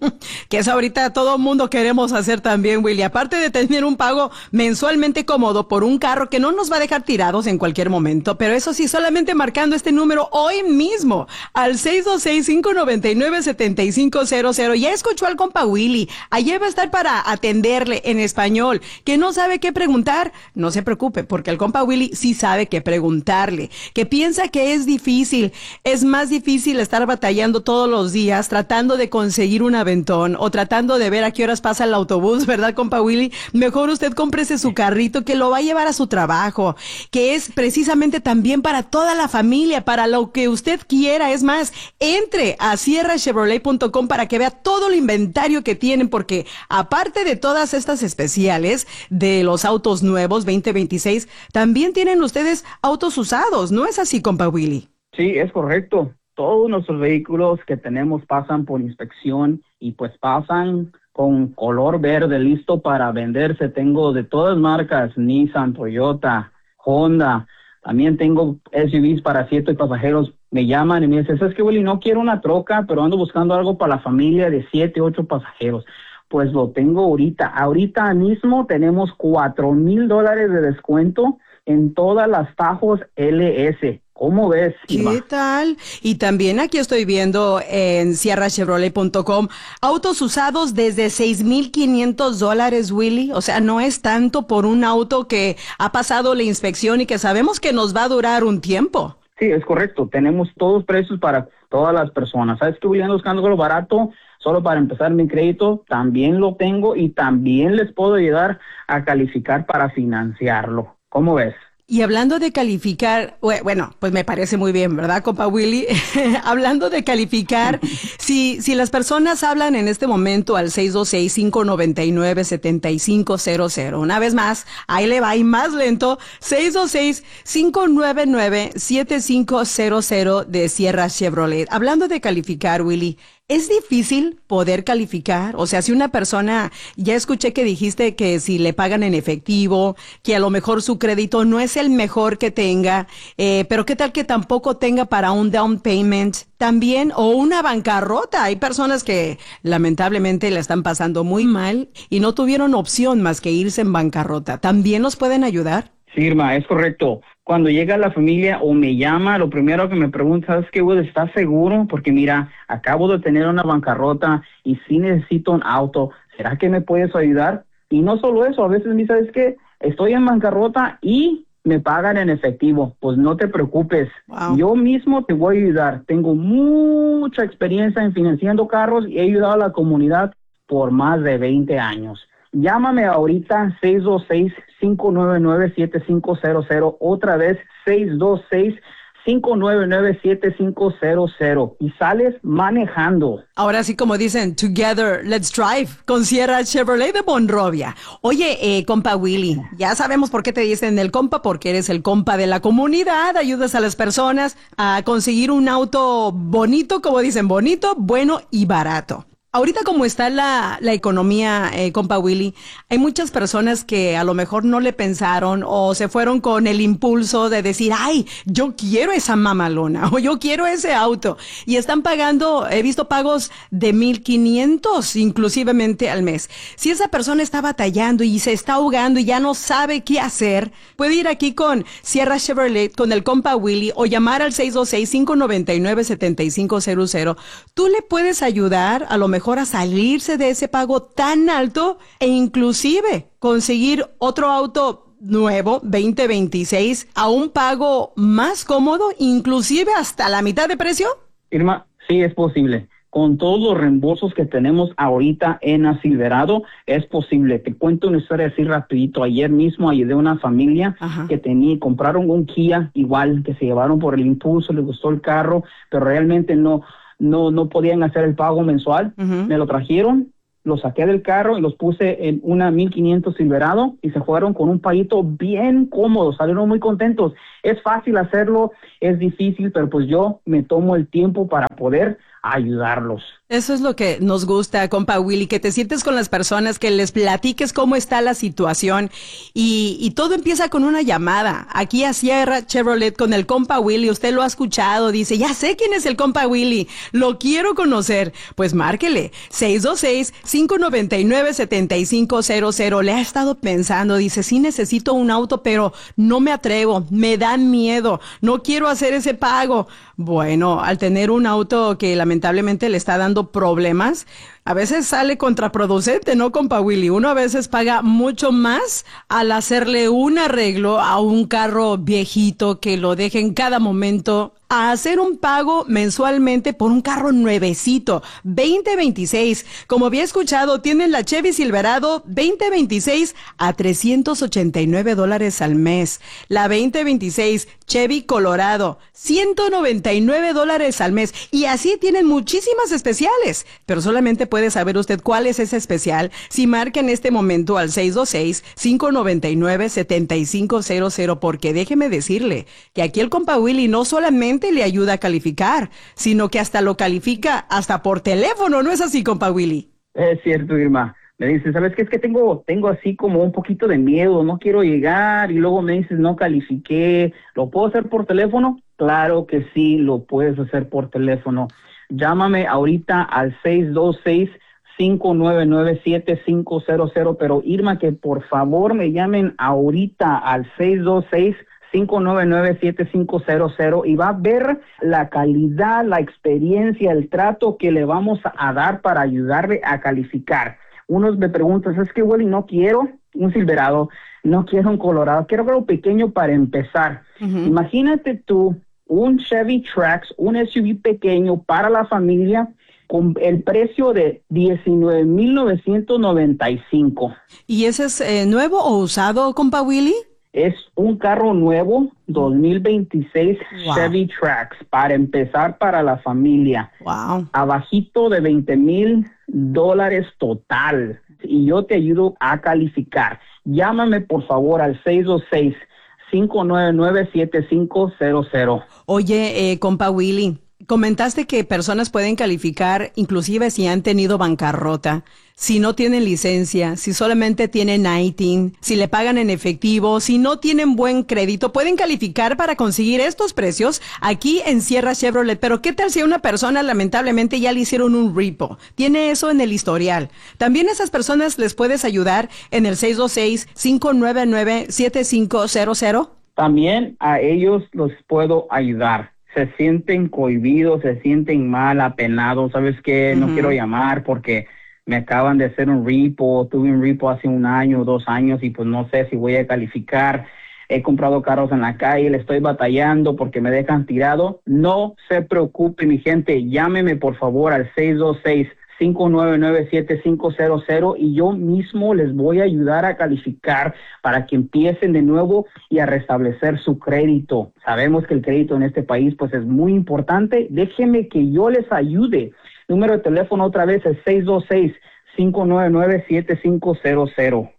Que eso ahorita todo el mundo queremos hacer también, Willy. Aparte de tener un pago mensualmente cómodo por un carro que no nos va a dejar tirados en cualquier momento, pero eso sí, solamente marcando este número hoy mismo, al seis dos seis, cinco nueve nueve, siete cinco cero cero. Ya escuchó al compa Willy. Ayer va a estar para atenderle en español. Que no sabe qué preguntar, no se preocupe, porque el compa Willy sí sabe qué preguntarle. Que piensa que es difícil, es Es más difícil estar batallando todos los días tratando de conseguir un aventón o tratando de ver a qué horas pasa el autobús, ¿verdad, compa Willy? Mejor usted cómprese su carrito que lo va a llevar a su trabajo, que es precisamente también para toda la familia, para lo que usted quiera. Es más, entre a sierra chevrolet punto com para que vea todo el inventario que tienen, porque aparte de todas estas especiales de los autos nuevos veinte veintiséis, también tienen ustedes autos usados, ¿no es así, compa Willy? Sí, es correcto. Todos nuestros vehículos que tenemos pasan por inspección y pues pasan con color verde listo para venderse. Tengo de todas marcas, Nissan, Toyota, Honda. También tengo S U Vs para siete pasajeros. Me llaman y me dicen, ¿sabes qué, Willy? No quiero una troca, pero ando buscando algo para la familia de siete, ocho pasajeros. Pues lo tengo ahorita. Ahorita mismo tenemos cuatro mil dólares de descuento en todas las Tajos L S. ¿Cómo ves, Irma? ¿Qué tal? Y también aquí estoy viendo en sierra chevrolet punto com autos usados desde seis mil quinientos dólares, Willy. O sea, no es tanto por un auto que ha pasado la inspección y que sabemos que nos va a durar un tiempo. Sí, es correcto. Tenemos todos precios para todas las personas. ¿Sabes que Willy ando buscando algo barato? Solo para empezar mi crédito, también lo tengo y también les puedo ayudar a calificar para financiarlo. ¿Cómo ves? Y hablando de calificar, bueno, pues me parece muy bien, ¿verdad, compa Willy? Hablando de calificar, si si las personas hablan en este momento al seis dos seis, cinco nueve nueve, siete cinco cero cero, una vez más, ahí le va y más lento, seis dos seis, cinco nueve nueve, siete cinco cero cero de Sierra Chevrolet. Hablando de calificar, Willy, ¿es difícil poder calificar? O sea, si una persona, ya escuché que dijiste que si le pagan en efectivo, que a lo mejor su crédito no es el mejor que tenga, eh, pero ¿qué tal que tampoco tenga para un down payment también o una bancarrota? Hay personas que lamentablemente la están pasando muy mal y no tuvieron opción más que irse en bancarrota. ¿También los pueden ayudar? Sí, Irma, es correcto. Cuando llega la familia o me llama, lo primero que me pregunta es que, Will, ¿estás seguro? Porque mira, acabo de tener una bancarrota y sí necesito un auto. ¿Será que me puedes ayudar? Y no solo eso, a veces me dice, ¿sabes qué? Estoy en bancarrota y me pagan en efectivo. Pues no te preocupes. Wow. Yo mismo te voy a ayudar. Tengo mucha experiencia en financiando carros y he ayudado a la comunidad por más de veinte años. Llámame ahorita seis dos seis, cinco nueve nueve, siete cinco cero cero, otra vez seis dos seis, cinco nueve nueve, siete cinco cero cero y sales manejando. Ahora sí, como dicen, together, let's drive, con Sierra Chevrolet de Monrovia. Oye, eh, compa Willy, ya sabemos por qué te dicen el compa, porque eres el compa de la comunidad, ayudas a las personas a conseguir un auto bonito, como dicen, bonito, bueno y barato. Ahorita como está la, la economía, eh, compa Willy, hay muchas personas que a lo mejor no le pensaron o se fueron con el impulso de decir, ay, yo quiero esa mamalona o yo quiero ese auto. Y están pagando, he visto pagos de mil quinientos inclusivemente al mes. Si esa persona está batallando y se está ahogando y ya no sabe qué hacer, puede ir aquí con Sierra Chevrolet, con el compa Willy o llamar al seis dos seis, cinco nueve nueve, siete cinco cero cero. Tú le puedes ayudar a lo mejor a salirse de ese pago tan alto e inclusive conseguir otro auto nuevo veinte veintiséis a un pago más cómodo, inclusive hasta la mitad de precio. Irma, sí es posible. Con todos los reembolsos que tenemos ahorita en la Silverado, es posible. Te cuento una historia así rapidito. Ayer mismo ayudé a una familia Ajá. que tenía, compraron un Kia igual, que se llevaron por el impulso, les gustó el carro, pero realmente no no no podían hacer el pago mensual. Uh-huh. Me lo trajeron, lo saqué del carro y los puse en una mil quinientos Silverado y se fueron con un paguito bien cómodo, salieron muy contentos. Es fácil hacerlo, es difícil, pero pues yo me tomo el tiempo para poder ayudarlos. Eso es lo que nos gusta, compa Willy, que te sientes con las personas, que les platiques cómo está la situación y, y todo empieza con una llamada. Aquí a Sierra Chevrolet con el compa Willy, usted lo ha escuchado, dice, ya sé quién es el compa Willy, lo quiero conocer. Pues márquele, seis dos seis, cinco nueve nueve, siete cinco cero cero. Le ha estado pensando, dice, sí necesito un auto, pero no me atrevo, me dan miedo, no quiero hacer ese pago. Bueno, al tener un auto que lamentablemente le está dando problemas, a veces sale contraproducente, ¿no, compa Willy? Uno a veces paga mucho más al hacerle un arreglo a un carro viejito que lo deje en cada momento a hacer un pago mensualmente por un carro nuevecito, veinte veintiséis. Como había escuchado, tienen la Chevy Silverado veinte veintiséis a trescientos ochenta y nueve dólares al mes. La veinte veintiséis Chevy Colorado, ciento noventa y nueve dólares al mes. Y así tienen muchísimas especiales. Pero solamente puede saber usted cuál es ese especial si marca en este momento al seis dos seis, cinco nueve nueve, siete cinco cero cero. Porque déjeme decirle que aquí el compa Willy no solamente le ayuda a calificar, sino que hasta lo califica hasta por teléfono, ¿no es así, compa Willy? Es cierto, Irma. Me dice, ¿sabes qué? Es que tengo tengo así como un poquito de miedo, no quiero llegar, y luego me dices, no califiqué. ¿Lo puedo hacer por teléfono? Claro que sí, lo puedes hacer por teléfono. Llámame ahorita al seis dos seis, cinco nueve nueve, siete cinco cero cero, pero Irma, que por favor me llamen ahorita al seis dos seis, cinco nueve nueve, siete cinco cero cero y va a ver la calidad, la experiencia, el trato que le vamos a dar para ayudarle a calificar. Unos me preguntan, es que Willy, no quiero un Silverado, no quiero un Colorado, quiero algo pequeño para empezar. Uh-huh. Imagínate tú un Chevy Trax, un S U V pequeño para la familia con el precio de diecinueve mil novecientos noventa y cinco. ¿Y ese es eh, nuevo o usado, compa Willy? Es un carro nuevo, dos mil veintiséis wow. Chevy Trax, para empezar para la familia. Wow. Abajito de veinte mil dólares total. Y yo te ayudo a calificar. Llámame por favor al seis dos seis, cinco nueve nueve, siete cinco cero cero. Oye, eh, compa Willy, comentaste que personas pueden calificar inclusive si han tenido bancarrota, si no tienen licencia, si solamente tienen I T I N, si le pagan en efectivo, si no tienen buen crédito, pueden calificar para conseguir estos precios aquí en Sierra Chevrolet. Pero ¿qué tal si a una persona lamentablemente ya le hicieron un repo? Tiene eso en el historial. También a esas personas les puedes ayudar en el seis dos seis, cinco nueve nueve, siete cinco cero cero. También a ellos los puedo ayudar. Se sienten cohibidos, se sienten mal, apenados, ¿sabes qué? No uh-huh. quiero llamar porque me acaban de hacer un repo, tuve un repo hace un año, dos años y pues no sé si voy a calificar. He comprado carros en la calle, le estoy batallando porque me dejan tirado. No se preocupe, mi gente, llámeme por favor al seis dos seis, cinco nueve nueve, siete cinco cero cero y yo mismo les voy a ayudar a calificar para que empiecen de nuevo y a restablecer su crédito. Sabemos que el crédito en este país pues es muy importante. Déjenme que yo les ayude. Número de teléfono otra vez es seis dos seis, cinco nueve nueve, siete cinco cero cero.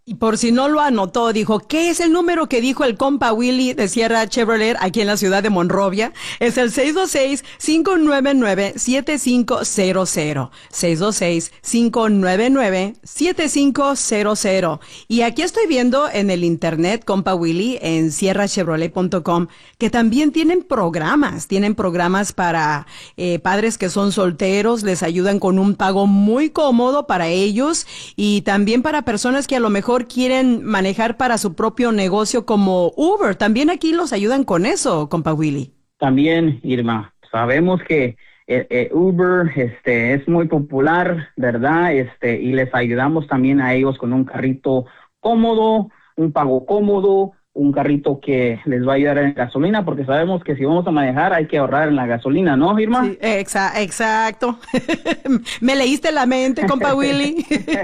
Y por si no lo anotó, dijo, ¿qué es el número que dijo el compa Willy de Sierra Chevrolet aquí en la ciudad de Monrovia? Es el seis dos seis, cinco nueve nueve, siete cinco cero cero. seis dos seis, cinco nueve nueve, siete cinco cero cero. Y aquí estoy viendo en el internet, compa Willy, en sierra chevrolet punto com, que también tienen programas. Tienen programas para eh, padres que son solteros, les ayudan con un pago muy cómodo para ellos y también para personas que a lo mejor quieren manejar para su propio negocio como Uber. También aquí los ayudan con eso, compa Willy. También, Irma, sabemos que eh, eh, Uber este, es muy popular, ¿verdad? Este, y les ayudamos también a ellos con un carrito cómodo, un pago cómodo, un carrito que les va a ayudar en gasolina, porque sabemos que si vamos a manejar hay que ahorrar en la gasolina, ¿no, Irma? Sí, exa- exacto. Me leíste la mente, compa Willy.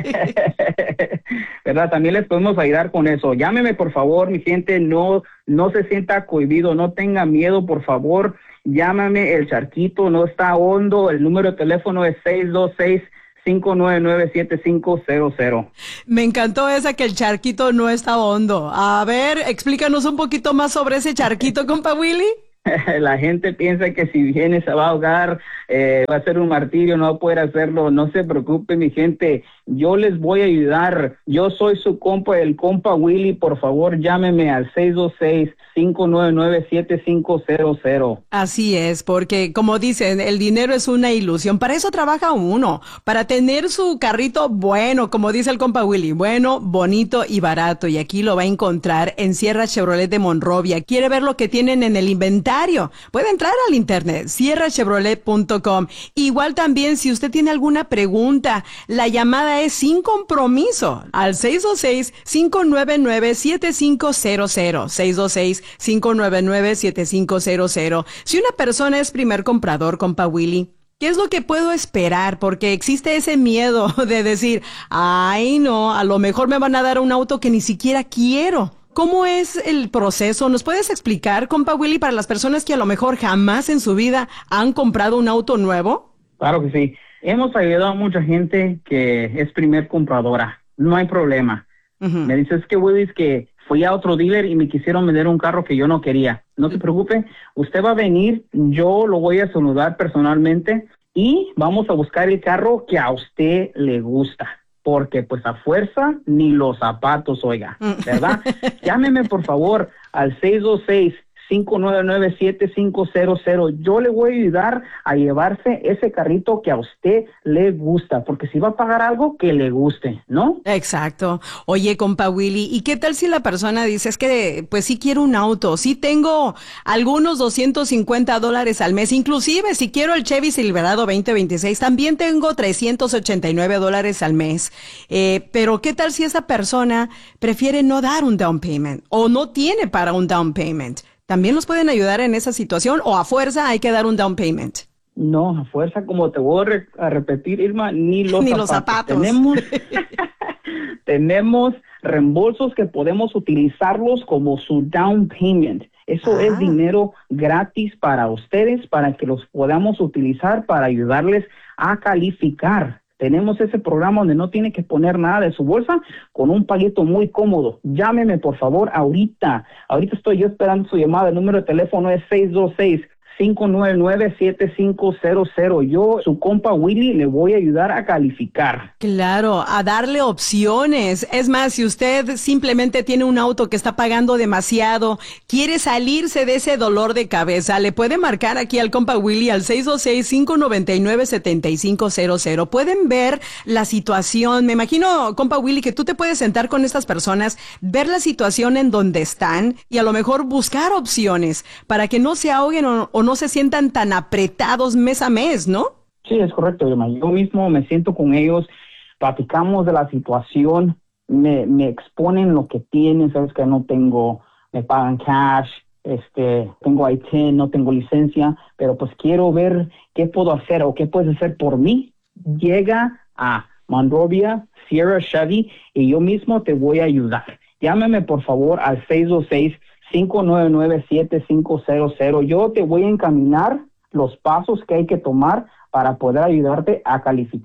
¿Verdad? También les podemos ayudar con eso. Llámeme, por favor, mi gente, no, no se sienta cohibido, no tenga miedo, por favor. Llámame, el charquito no está hondo, el número de teléfono es seis dos seis, cinco nueve nueve, siete cinco cero cero. Me encantó esa que el charquito no está hondo. A ver, explícanos un poquito más sobre ese charquito, compa Willy. La gente piensa que si viene se va a ahogar, eh, va a ser un martirio, no va a poder hacerlo. No se preocupe, mi gente, yo les voy a ayudar. Yo soy su compa, el compa Willy. Por favor, llámeme al seis dos seis, cinco nueve nueve, siete cinco cero cero. Así es, porque como dicen, el dinero es una ilusión. Para eso trabaja uno, para tener su carrito bueno, como dice el compa Willy, bueno, bonito y barato. Y aquí lo va a encontrar en Sierra Chevrolet de Monrovia. ¿Quiere ver lo que tienen en el inventario? Puede entrar al internet, sierra chevrolet punto com. Igual también, si usted tiene alguna pregunta, la llamada es sin compromiso al seis dos seis, cinco nueve nueve, siete cinco cero cero. seis dos seis, cinco nueve nueve, siete cinco cero cero. Si una persona es primer comprador, compa Willy, ¿qué es lo que puedo esperar? Porque existe ese miedo de decir, ay no, a lo mejor me van a dar un auto que ni siquiera quiero. ¿Cómo es el proceso? ¿Nos puedes explicar, compa Willy, para las personas que a lo mejor jamás en su vida han comprado un auto nuevo? Claro que sí. Hemos ayudado a mucha gente que es primer compradora. No hay problema. Uh-huh. Me dices que, Willy, es que fui a otro dealer y me quisieron vender un carro que yo no quería. No se preocupe. Usted va a venir, yo lo voy a saludar personalmente y vamos a buscar el carro que a usted le gusta. Porque pues a fuerza ni los zapatos, oiga, ¿verdad? Llámeme por favor al seis dos seis, cinco nueve nueve, siete cinco cero cero. Yo le voy a ayudar a llevarse ese carrito que a usted le gusta, porque si va a pagar algo que le guste, ¿no? Exacto. Oye, compa Willy, ¿y qué tal si la persona dice, es que pues sí quiero un auto, sí tengo algunos doscientos cincuenta dólares al mes, inclusive si quiero el Chevy Silverado veinte veintiséis, también tengo trescientos ochenta y nueve dólares al mes, eh, pero qué tal si esa persona prefiere no dar un down payment o no tiene para un down payment? ¿También nos pueden ayudar en esa situación o a fuerza hay que dar un down payment? No, a fuerza, como te voy a, re- a repetir, Irma, ni los ni zapatos. Los zapatos. Tenemos, tenemos reembolsos que podemos utilizarlos como su down payment. Eso ah. es dinero gratis para ustedes, para que los podamos utilizar para ayudarles a calificar. Tenemos ese programa donde no tiene que poner nada de su bolsa con un paguito muy cómodo. Llámeme, por favor, ahorita. Ahorita estoy yo esperando su llamada. El número de teléfono es seis dos seis, cinco nueve nueve, siete cinco cero cero. Yo, su compa Willy, le voy a ayudar a calificar. Claro, a darle opciones. Es más, si usted simplemente tiene un auto que está pagando demasiado, quiere salirse de ese dolor de cabeza, le puede marcar aquí al compa Willy al seis dos seis, cinco nueve nueve, siete cinco cero cero. Pueden ver la situación. Me imagino, compa Willy, que tú te puedes sentar con estas personas, ver la situación en donde están y a lo mejor buscar opciones para que no se ahoguen o, o no se sientan tan apretados mes a mes, ¿no? Sí, es correcto, Irma. Yo mismo me siento con ellos, platicamos de la situación, me, me exponen lo que tienen, sabes que no tengo, me pagan cash, este, tengo I T I N, no tengo licencia, pero pues quiero ver qué puedo hacer o qué puedes hacer por mí. Llega a Monrovia, Sierra Chevy, y yo mismo te voy a ayudar. Llámame por favor al seis dos seis, cinco nueve nueve, siete cinco cero cero. Yo te voy a encaminar los pasos que hay que tomar para poder ayudarte a calificar.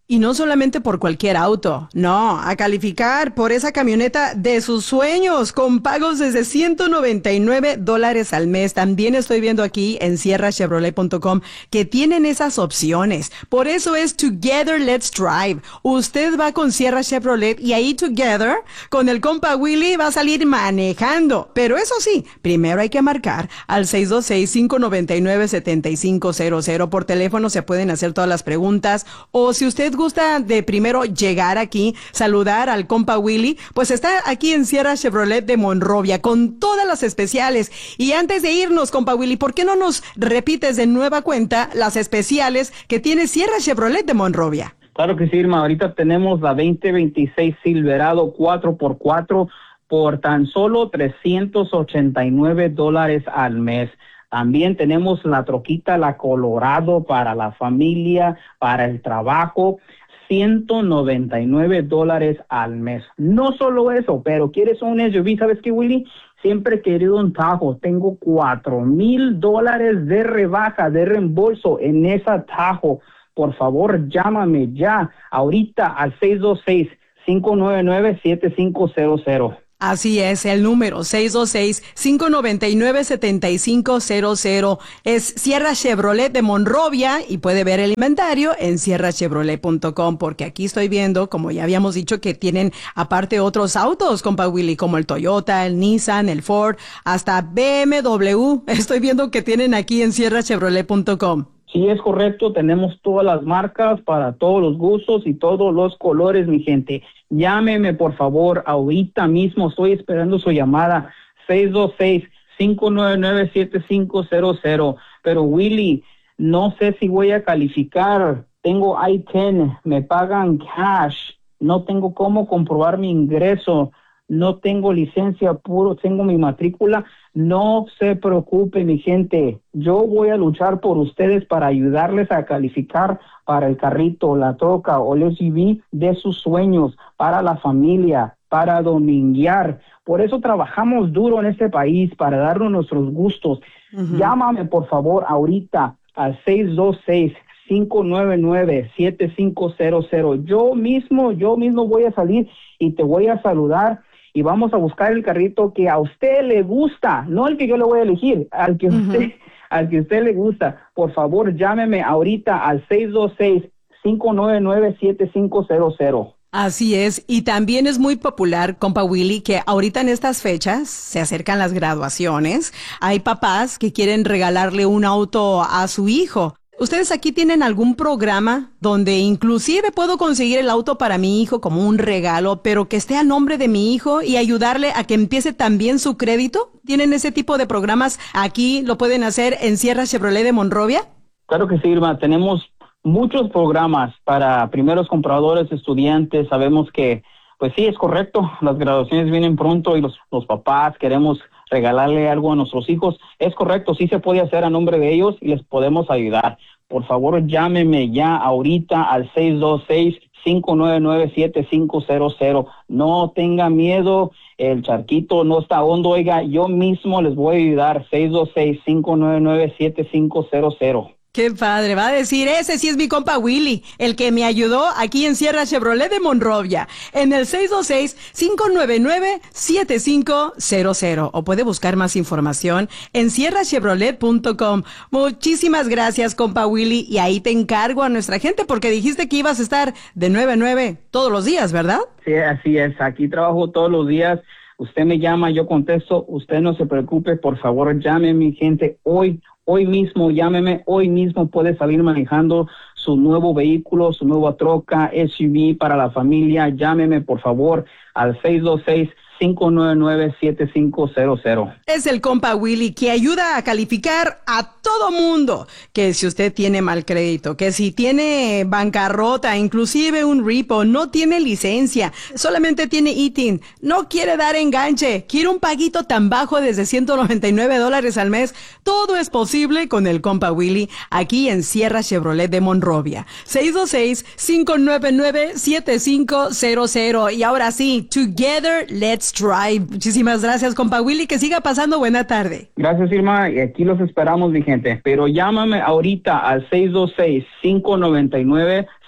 Y no solamente por cualquier auto, no, a calificar por esa camioneta de sus sueños con pagos desde ciento noventa y nueve dólares al mes. También estoy viendo aquí en sierra chevrolet punto com que tienen esas opciones. Por eso es Together Let's Drive. Usted va con Sierra Chevrolet y ahí Together con el compa Willy va a salir manejando. Pero eso sí, primero hay que marcar al seis dos seis, cinco nueve nueve, siete cinco cero cero. Por teléfono se pueden hacer todas las preguntas, o si usted gusta de primero llegar aquí, saludar al compa Willy, pues está aquí en Sierra Chevrolet de Monrovia con todas las especiales. Y antes de irnos, compa Willy, ¿por qué no nos repites de nueva cuenta las especiales que tiene Sierra Chevrolet de Monrovia? Claro que sí, Irma. Ahorita tenemos la veinte veintiséis Silverado cuatro por cuatro por tan solo trescientos ochenta y nueve dólares al mes. También tenemos la troquita, la Colorado, para la familia, para el trabajo, ciento noventa y nueve dólares al mes. No solo eso, pero quieres un S U V, ¿sabes qué, Willy? Siempre he querido un Tahoe. Tengo cuatro mil dólares de rebaja, de reembolso en esa Tahoe. Por favor, llámame ya, ahorita al seis dos seis, cinco nueve nueve, siete cinco cero cero. Así es, el número seis dos seis, cinco nueve nueve, siete cinco cero cero. Es Sierra Chevrolet de Monrovia y puede ver el inventario en sierra chevrolet punto com, porque aquí estoy viendo, como ya habíamos dicho, que tienen aparte otros autos, compa Willy, como el Toyota, el Nissan, el Ford, hasta B M W. Estoy viendo que tienen aquí en sierra chevrolet punto com. Sí, es correcto, tenemos todas las marcas para todos los gustos y todos los colores, mi gente. Llámeme, por favor, ahorita mismo, estoy esperando su llamada, seis dos seis, cinco nueve nueve, siete cinco cero cero. Pero Willy, no sé si voy a calificar, tengo I diez, me pagan cash, no tengo cómo comprobar mi ingreso, no tengo licencia puro, tengo mi matrícula. No se preocupe, mi gente, yo voy a luchar por ustedes para ayudarles a calificar para el carrito, la troca o el S U V de sus sueños, para la familia, para dominguear. Por eso trabajamos duro en este país, para darnos nuestros gustos. Uh-huh. Llámame, por favor, ahorita al seis dos seis, cinco nueve nueve, siete cinco cero cero. Yo mismo, yo mismo voy a salir y te voy a saludar. Y vamos a buscar el carrito que a usted le gusta, no el que yo le voy a elegir, al que usted, uh-huh. al que usted le gusta. Por favor, llámeme ahorita al seis dos seis, cinco nueve nueve, siete cinco cero cero. Así es, y también es muy popular, compa Willy, que ahorita en estas fechas se acercan las graduaciones. Hay papás que quieren regalarle un auto a su hijo. ¿Ustedes aquí tienen algún programa donde inclusive puedo conseguir el auto para mi hijo como un regalo, pero que esté a nombre de mi hijo y ayudarle a que empiece también su crédito? ¿Tienen ese tipo de programas aquí? ¿Lo pueden hacer en Sierra Chevrolet de Monrovia? Claro que sí, Irma. Tenemos muchos programas para primeros compradores, estudiantes. Sabemos que, pues sí, es correcto, las graduaciones vienen pronto y los, los papás queremos regalarle algo a nuestros hijos. Es correcto, sí se puede hacer a nombre de ellos y les podemos ayudar. Por favor, llámeme ya ahorita al seis dos seis, cinco nueve nueve, siete cinco cero cero. No tenga miedo, el charquito no está hondo, oiga, yo mismo les voy a ayudar. seis dos seis, cinco nueve nueve, siete cinco cero cero. Qué padre, va a decir, ese sí es mi compa Willy, el que me ayudó aquí en Sierra Chevrolet de Monrovia, en el seis dos seis, cinco nueve nueve, siete cinco cero cero. O puede buscar más información en sierra chevrolet punto com. Muchísimas gracias, compa Willy, y ahí te encargo a nuestra gente, porque dijiste que ibas a estar de nueve a nueve todos los días, ¿verdad? Sí, así es, aquí trabajo todos los días. Usted me llama, yo contesto, usted no se preocupe, por favor, llame mi gente hoy. Hoy mismo, llámeme, hoy mismo puede salir manejando su nuevo vehículo, su nueva troca, S U V para la familia. Llámeme, por favor, al seis dos seis, cinco nueve nueve, siete cinco cero cero. Es el compa Willy que ayuda a calificar a todo mundo. Que si usted tiene mal crédito, que si tiene bancarrota, inclusive un repo, no tiene licencia, solamente tiene I T I N, no quiere dar enganche, quiere un paguito tan bajo desde ciento noventa y nueve dólares al mes, todo es posible con el compa Willy aquí en Sierra Chevrolet de Monrovia. seis dos seis, cinco nueve nueve, siete cinco cero cero. Y ahora sí, Together Let's Drive. Muchísimas gracias, compa Willy, que siga pasando buena tarde. Gracias, Irma, y aquí los esperamos, mi gente. Pero llámame ahorita al seis dos seis, cinco nueve nueve,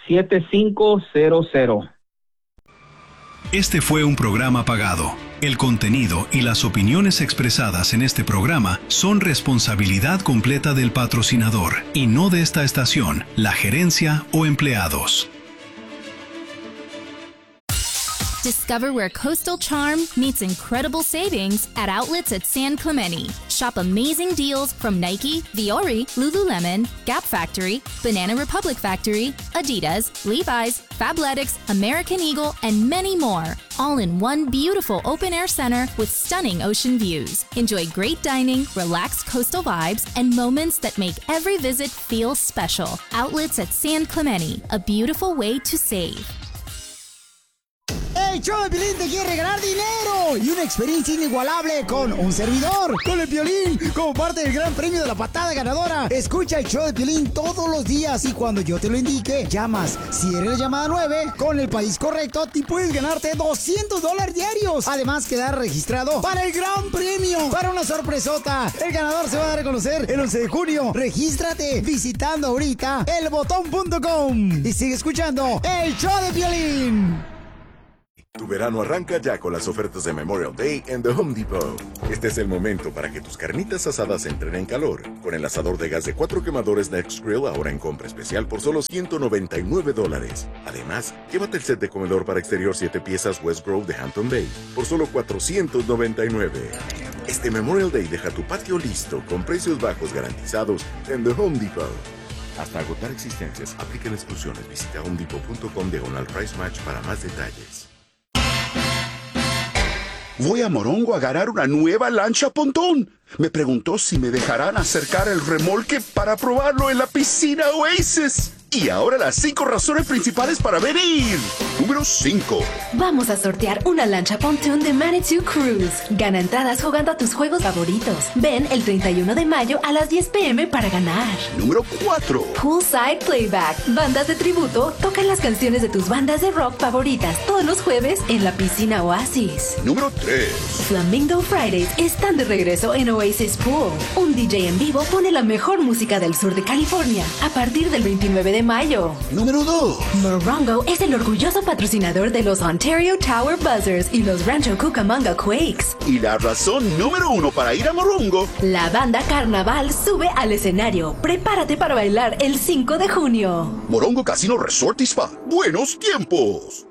siete cinco cero cero. Este fue un programa pagado. El contenido y las opiniones expresadas en este programa son responsabilidad completa del patrocinador y no de esta estación, la gerencia o empleados. Discover where coastal charm meets incredible savings at outlets at San Clemente. Shop amazing deals from Nike, Viore, Lululemon, Gap Factory, Banana Republic Factory, Adidas, Levi's, Fabletics, American Eagle, and many more. All in one beautiful open-air center with stunning ocean views. Enjoy great dining, relaxed coastal vibes, and moments that make every visit feel special. Outlets at San Clemente, a beautiful way to save. El show de Piolín te quiere regalar dinero y una experiencia inigualable con un servidor, con el Piolín, como parte del gran premio de la patada ganadora. Escucha el show de Piolín todos los días y cuando yo te lo indique, llamas. Si eres la llamada nueve, con el país correcto, te puedes ganarte doscientos dólares diarios. Además, quedar registrado para el gran premio, para una sorpresota. El ganador se va a dar a conocer el once de junio. Regístrate visitando ahorita el botón punto com y sigue escuchando el show de Piolín. Tu verano arranca ya con las ofertas de Memorial Day en The Home Depot. Este es el momento para que tus carnitas asadas entren en calor. Con el asador de gas de cuatro quemadores Next Grill ahora en compra especial por solo ciento noventa y nueve dólares. Además, llévate el set de comedor para exterior siete piezas West Grove de Hampton Bay por solo cuatrocientos noventa y nueve. Este Memorial Day deja tu patio listo con precios bajos garantizados en The Home Depot. Hasta agotar existencias, apliquen exclusiones. Visita homedepot punto com diagonal price match para más detalles. Voy a Morongo a ganar una nueva lancha pontón. Me preguntó si me dejarán acercar el remolque para probarlo en la piscina Oasis. Y ahora las cinco razones principales para venir. Número cinco. Vamos a sortear una lancha pontoon de Manitou Cruise. Gana entradas jugando a tus juegos favoritos. Ven el treinta y uno de mayo a las diez pe eme para ganar. Número cuatro. Poolside Playback. Bandas de tributo tocan las canciones de tus bandas de rock favoritas todos los jueves en la piscina Oasis. Número tres. Flamingo Fridays están de regreso en Oasis Pool. Un D J en vivo pone la mejor música del sur de California a partir del veintinueve de mayo. Número dos. Morongo es el orgulloso patrocinador de los Ontario Tower Buzzers y los Rancho Cucamonga Quakes. Y la razón número uno para ir a Morongo. La banda Carnaval sube al escenario. Prepárate para bailar el cinco de junio. Morongo Casino Resort y Spa. Buenos tiempos.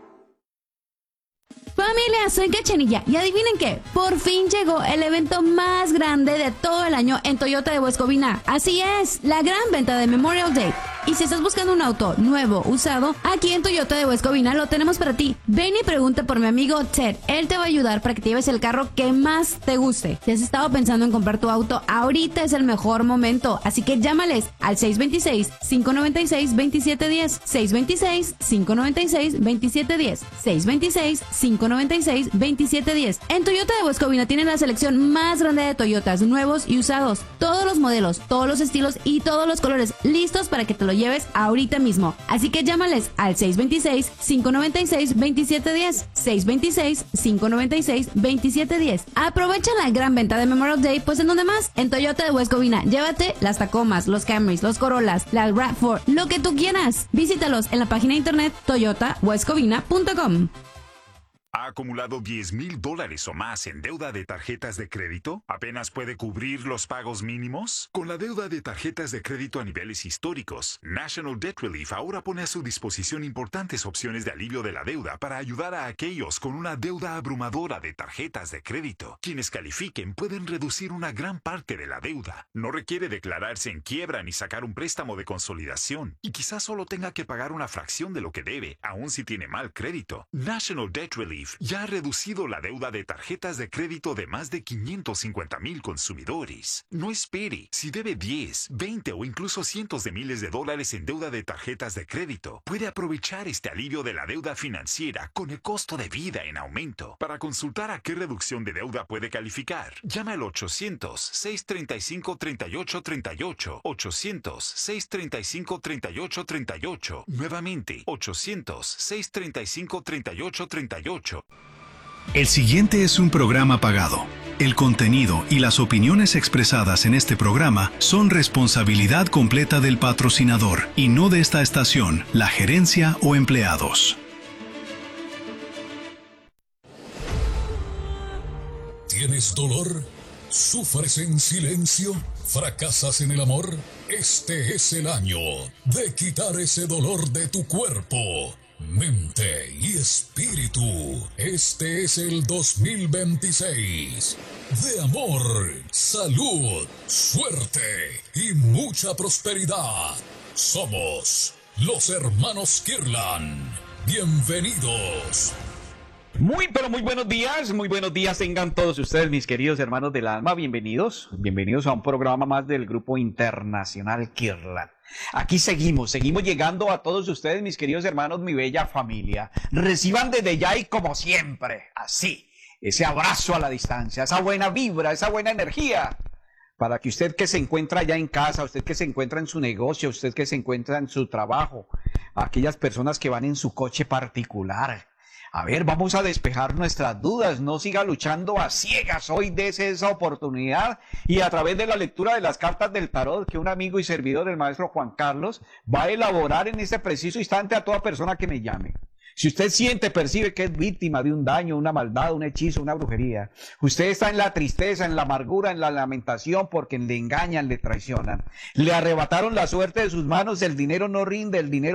Familia, soy Cachanilla y adivinen qué, por fin llegó el evento más grande de todo el año en Toyota de Huescovina. Así es, la gran venta de Memorial Day. Y si estás buscando un auto nuevo, usado, aquí en Toyota de Huescovina lo tenemos para ti. Ven y pregunta por mi amigo Ted. Él te va a ayudar para que te lleves el carro que más te guste. Si has estado pensando en comprar tu auto, ahorita es el mejor momento. Así que llámales al seis dos seis, cinco nueve seis, dos siete uno cero, seis dos seis, cinco nueve seis, dos siete uno cero, seis dos seis, cinco nueve seis, dos siete uno cero. En Toyota de Huescovina tienen la selección más grande de Toyotas, nuevos y usados. Todos los modelos, todos los estilos y todos los colores listos para que te lo lleves ahorita mismo. Así que llámales al seis dos seis, cinco nueve seis, dos siete uno cero, seis dos seis, cinco nueve seis, dos siete uno cero. Aprovecha la gran venta de Memorial Day, pues ¿en dónde más? En Toyota de Huescovina. Llévate las Tacomas, los Camrys, los Corollas, las RAV cuatro, lo que tú quieras. Visítalos en la página de internet toyota huescovina punto com. ¿Ha acumulado diez mil dólares o más en deuda de tarjetas de crédito? ¿Apenas puede cubrir los pagos mínimos? Con la deuda de tarjetas de crédito a niveles históricos, National Debt Relief ahora pone a su disposición importantes opciones de alivio de la deuda para ayudar a aquellos con una deuda abrumadora de tarjetas de crédito. Quienes califiquen pueden reducir una gran parte de la deuda. No requiere declararse en quiebra ni sacar un préstamo de consolidación. Y quizás solo tenga que pagar una fracción de lo que debe, aun si tiene mal crédito. National Debt Relief ya ha reducido la deuda de tarjetas de crédito de más de quinientos cincuenta mil consumidores. No espere. Si debe diez, veinte o incluso cientos de miles de dólares en deuda de tarjetas de crédito, puede aprovechar este alivio de la deuda financiera con el costo de vida en aumento. Para consultar a qué reducción de deuda puede calificar, llama al ochocientos, seis treinta y cinco, treinta y ocho treinta y ocho, ochocientos, seis treinta y cinco, treinta y ocho treinta y ocho. Nuevamente, ochocientos, seis treinta y cinco, treinta y ocho treinta y ocho. El siguiente es un programa pagado. El contenido y las opiniones expresadas en este programa son responsabilidad completa del patrocinador y no de esta estación, la gerencia o empleados. ¿Tienes dolor? ¿Sufres en silencio? ¿Fracasas en el amor? Este es el año de quitar ese dolor de tu cuerpo, mente y espíritu. Este es el dos mil veintiséis de amor, salud, suerte y mucha prosperidad. Somos los hermanos Kirlan. Bienvenidos. Muy, pero muy buenos días, muy buenos días tengan todos ustedes, mis queridos hermanos del alma, bienvenidos, bienvenidos a un programa más del Grupo Internacional Kirlan. Aquí seguimos, seguimos llegando a todos ustedes, mis queridos hermanos, mi bella familia. Reciban desde ya y como siempre, así, ese abrazo a la distancia, esa buena vibra, esa buena energía, para que usted que se encuentra ya en casa, usted que se encuentra en su negocio, usted que se encuentra en su trabajo, aquellas personas que van en su coche particular, a ver, vamos a despejar nuestras dudas, no siga luchando a ciegas, hoy dese esa oportunidad y a través de la lectura de las cartas del tarot que un amigo y servidor del maestro Juan Carlos va a elaborar en este preciso instante a toda persona que me llame. Si usted siente, percibe que es víctima de un daño, una maldad, un hechizo, una brujería, usted está en la tristeza, en la amargura, en la lamentación porque le engañan, le traicionan, le arrebataron la suerte de sus manos, el dinero no rinde, el dinero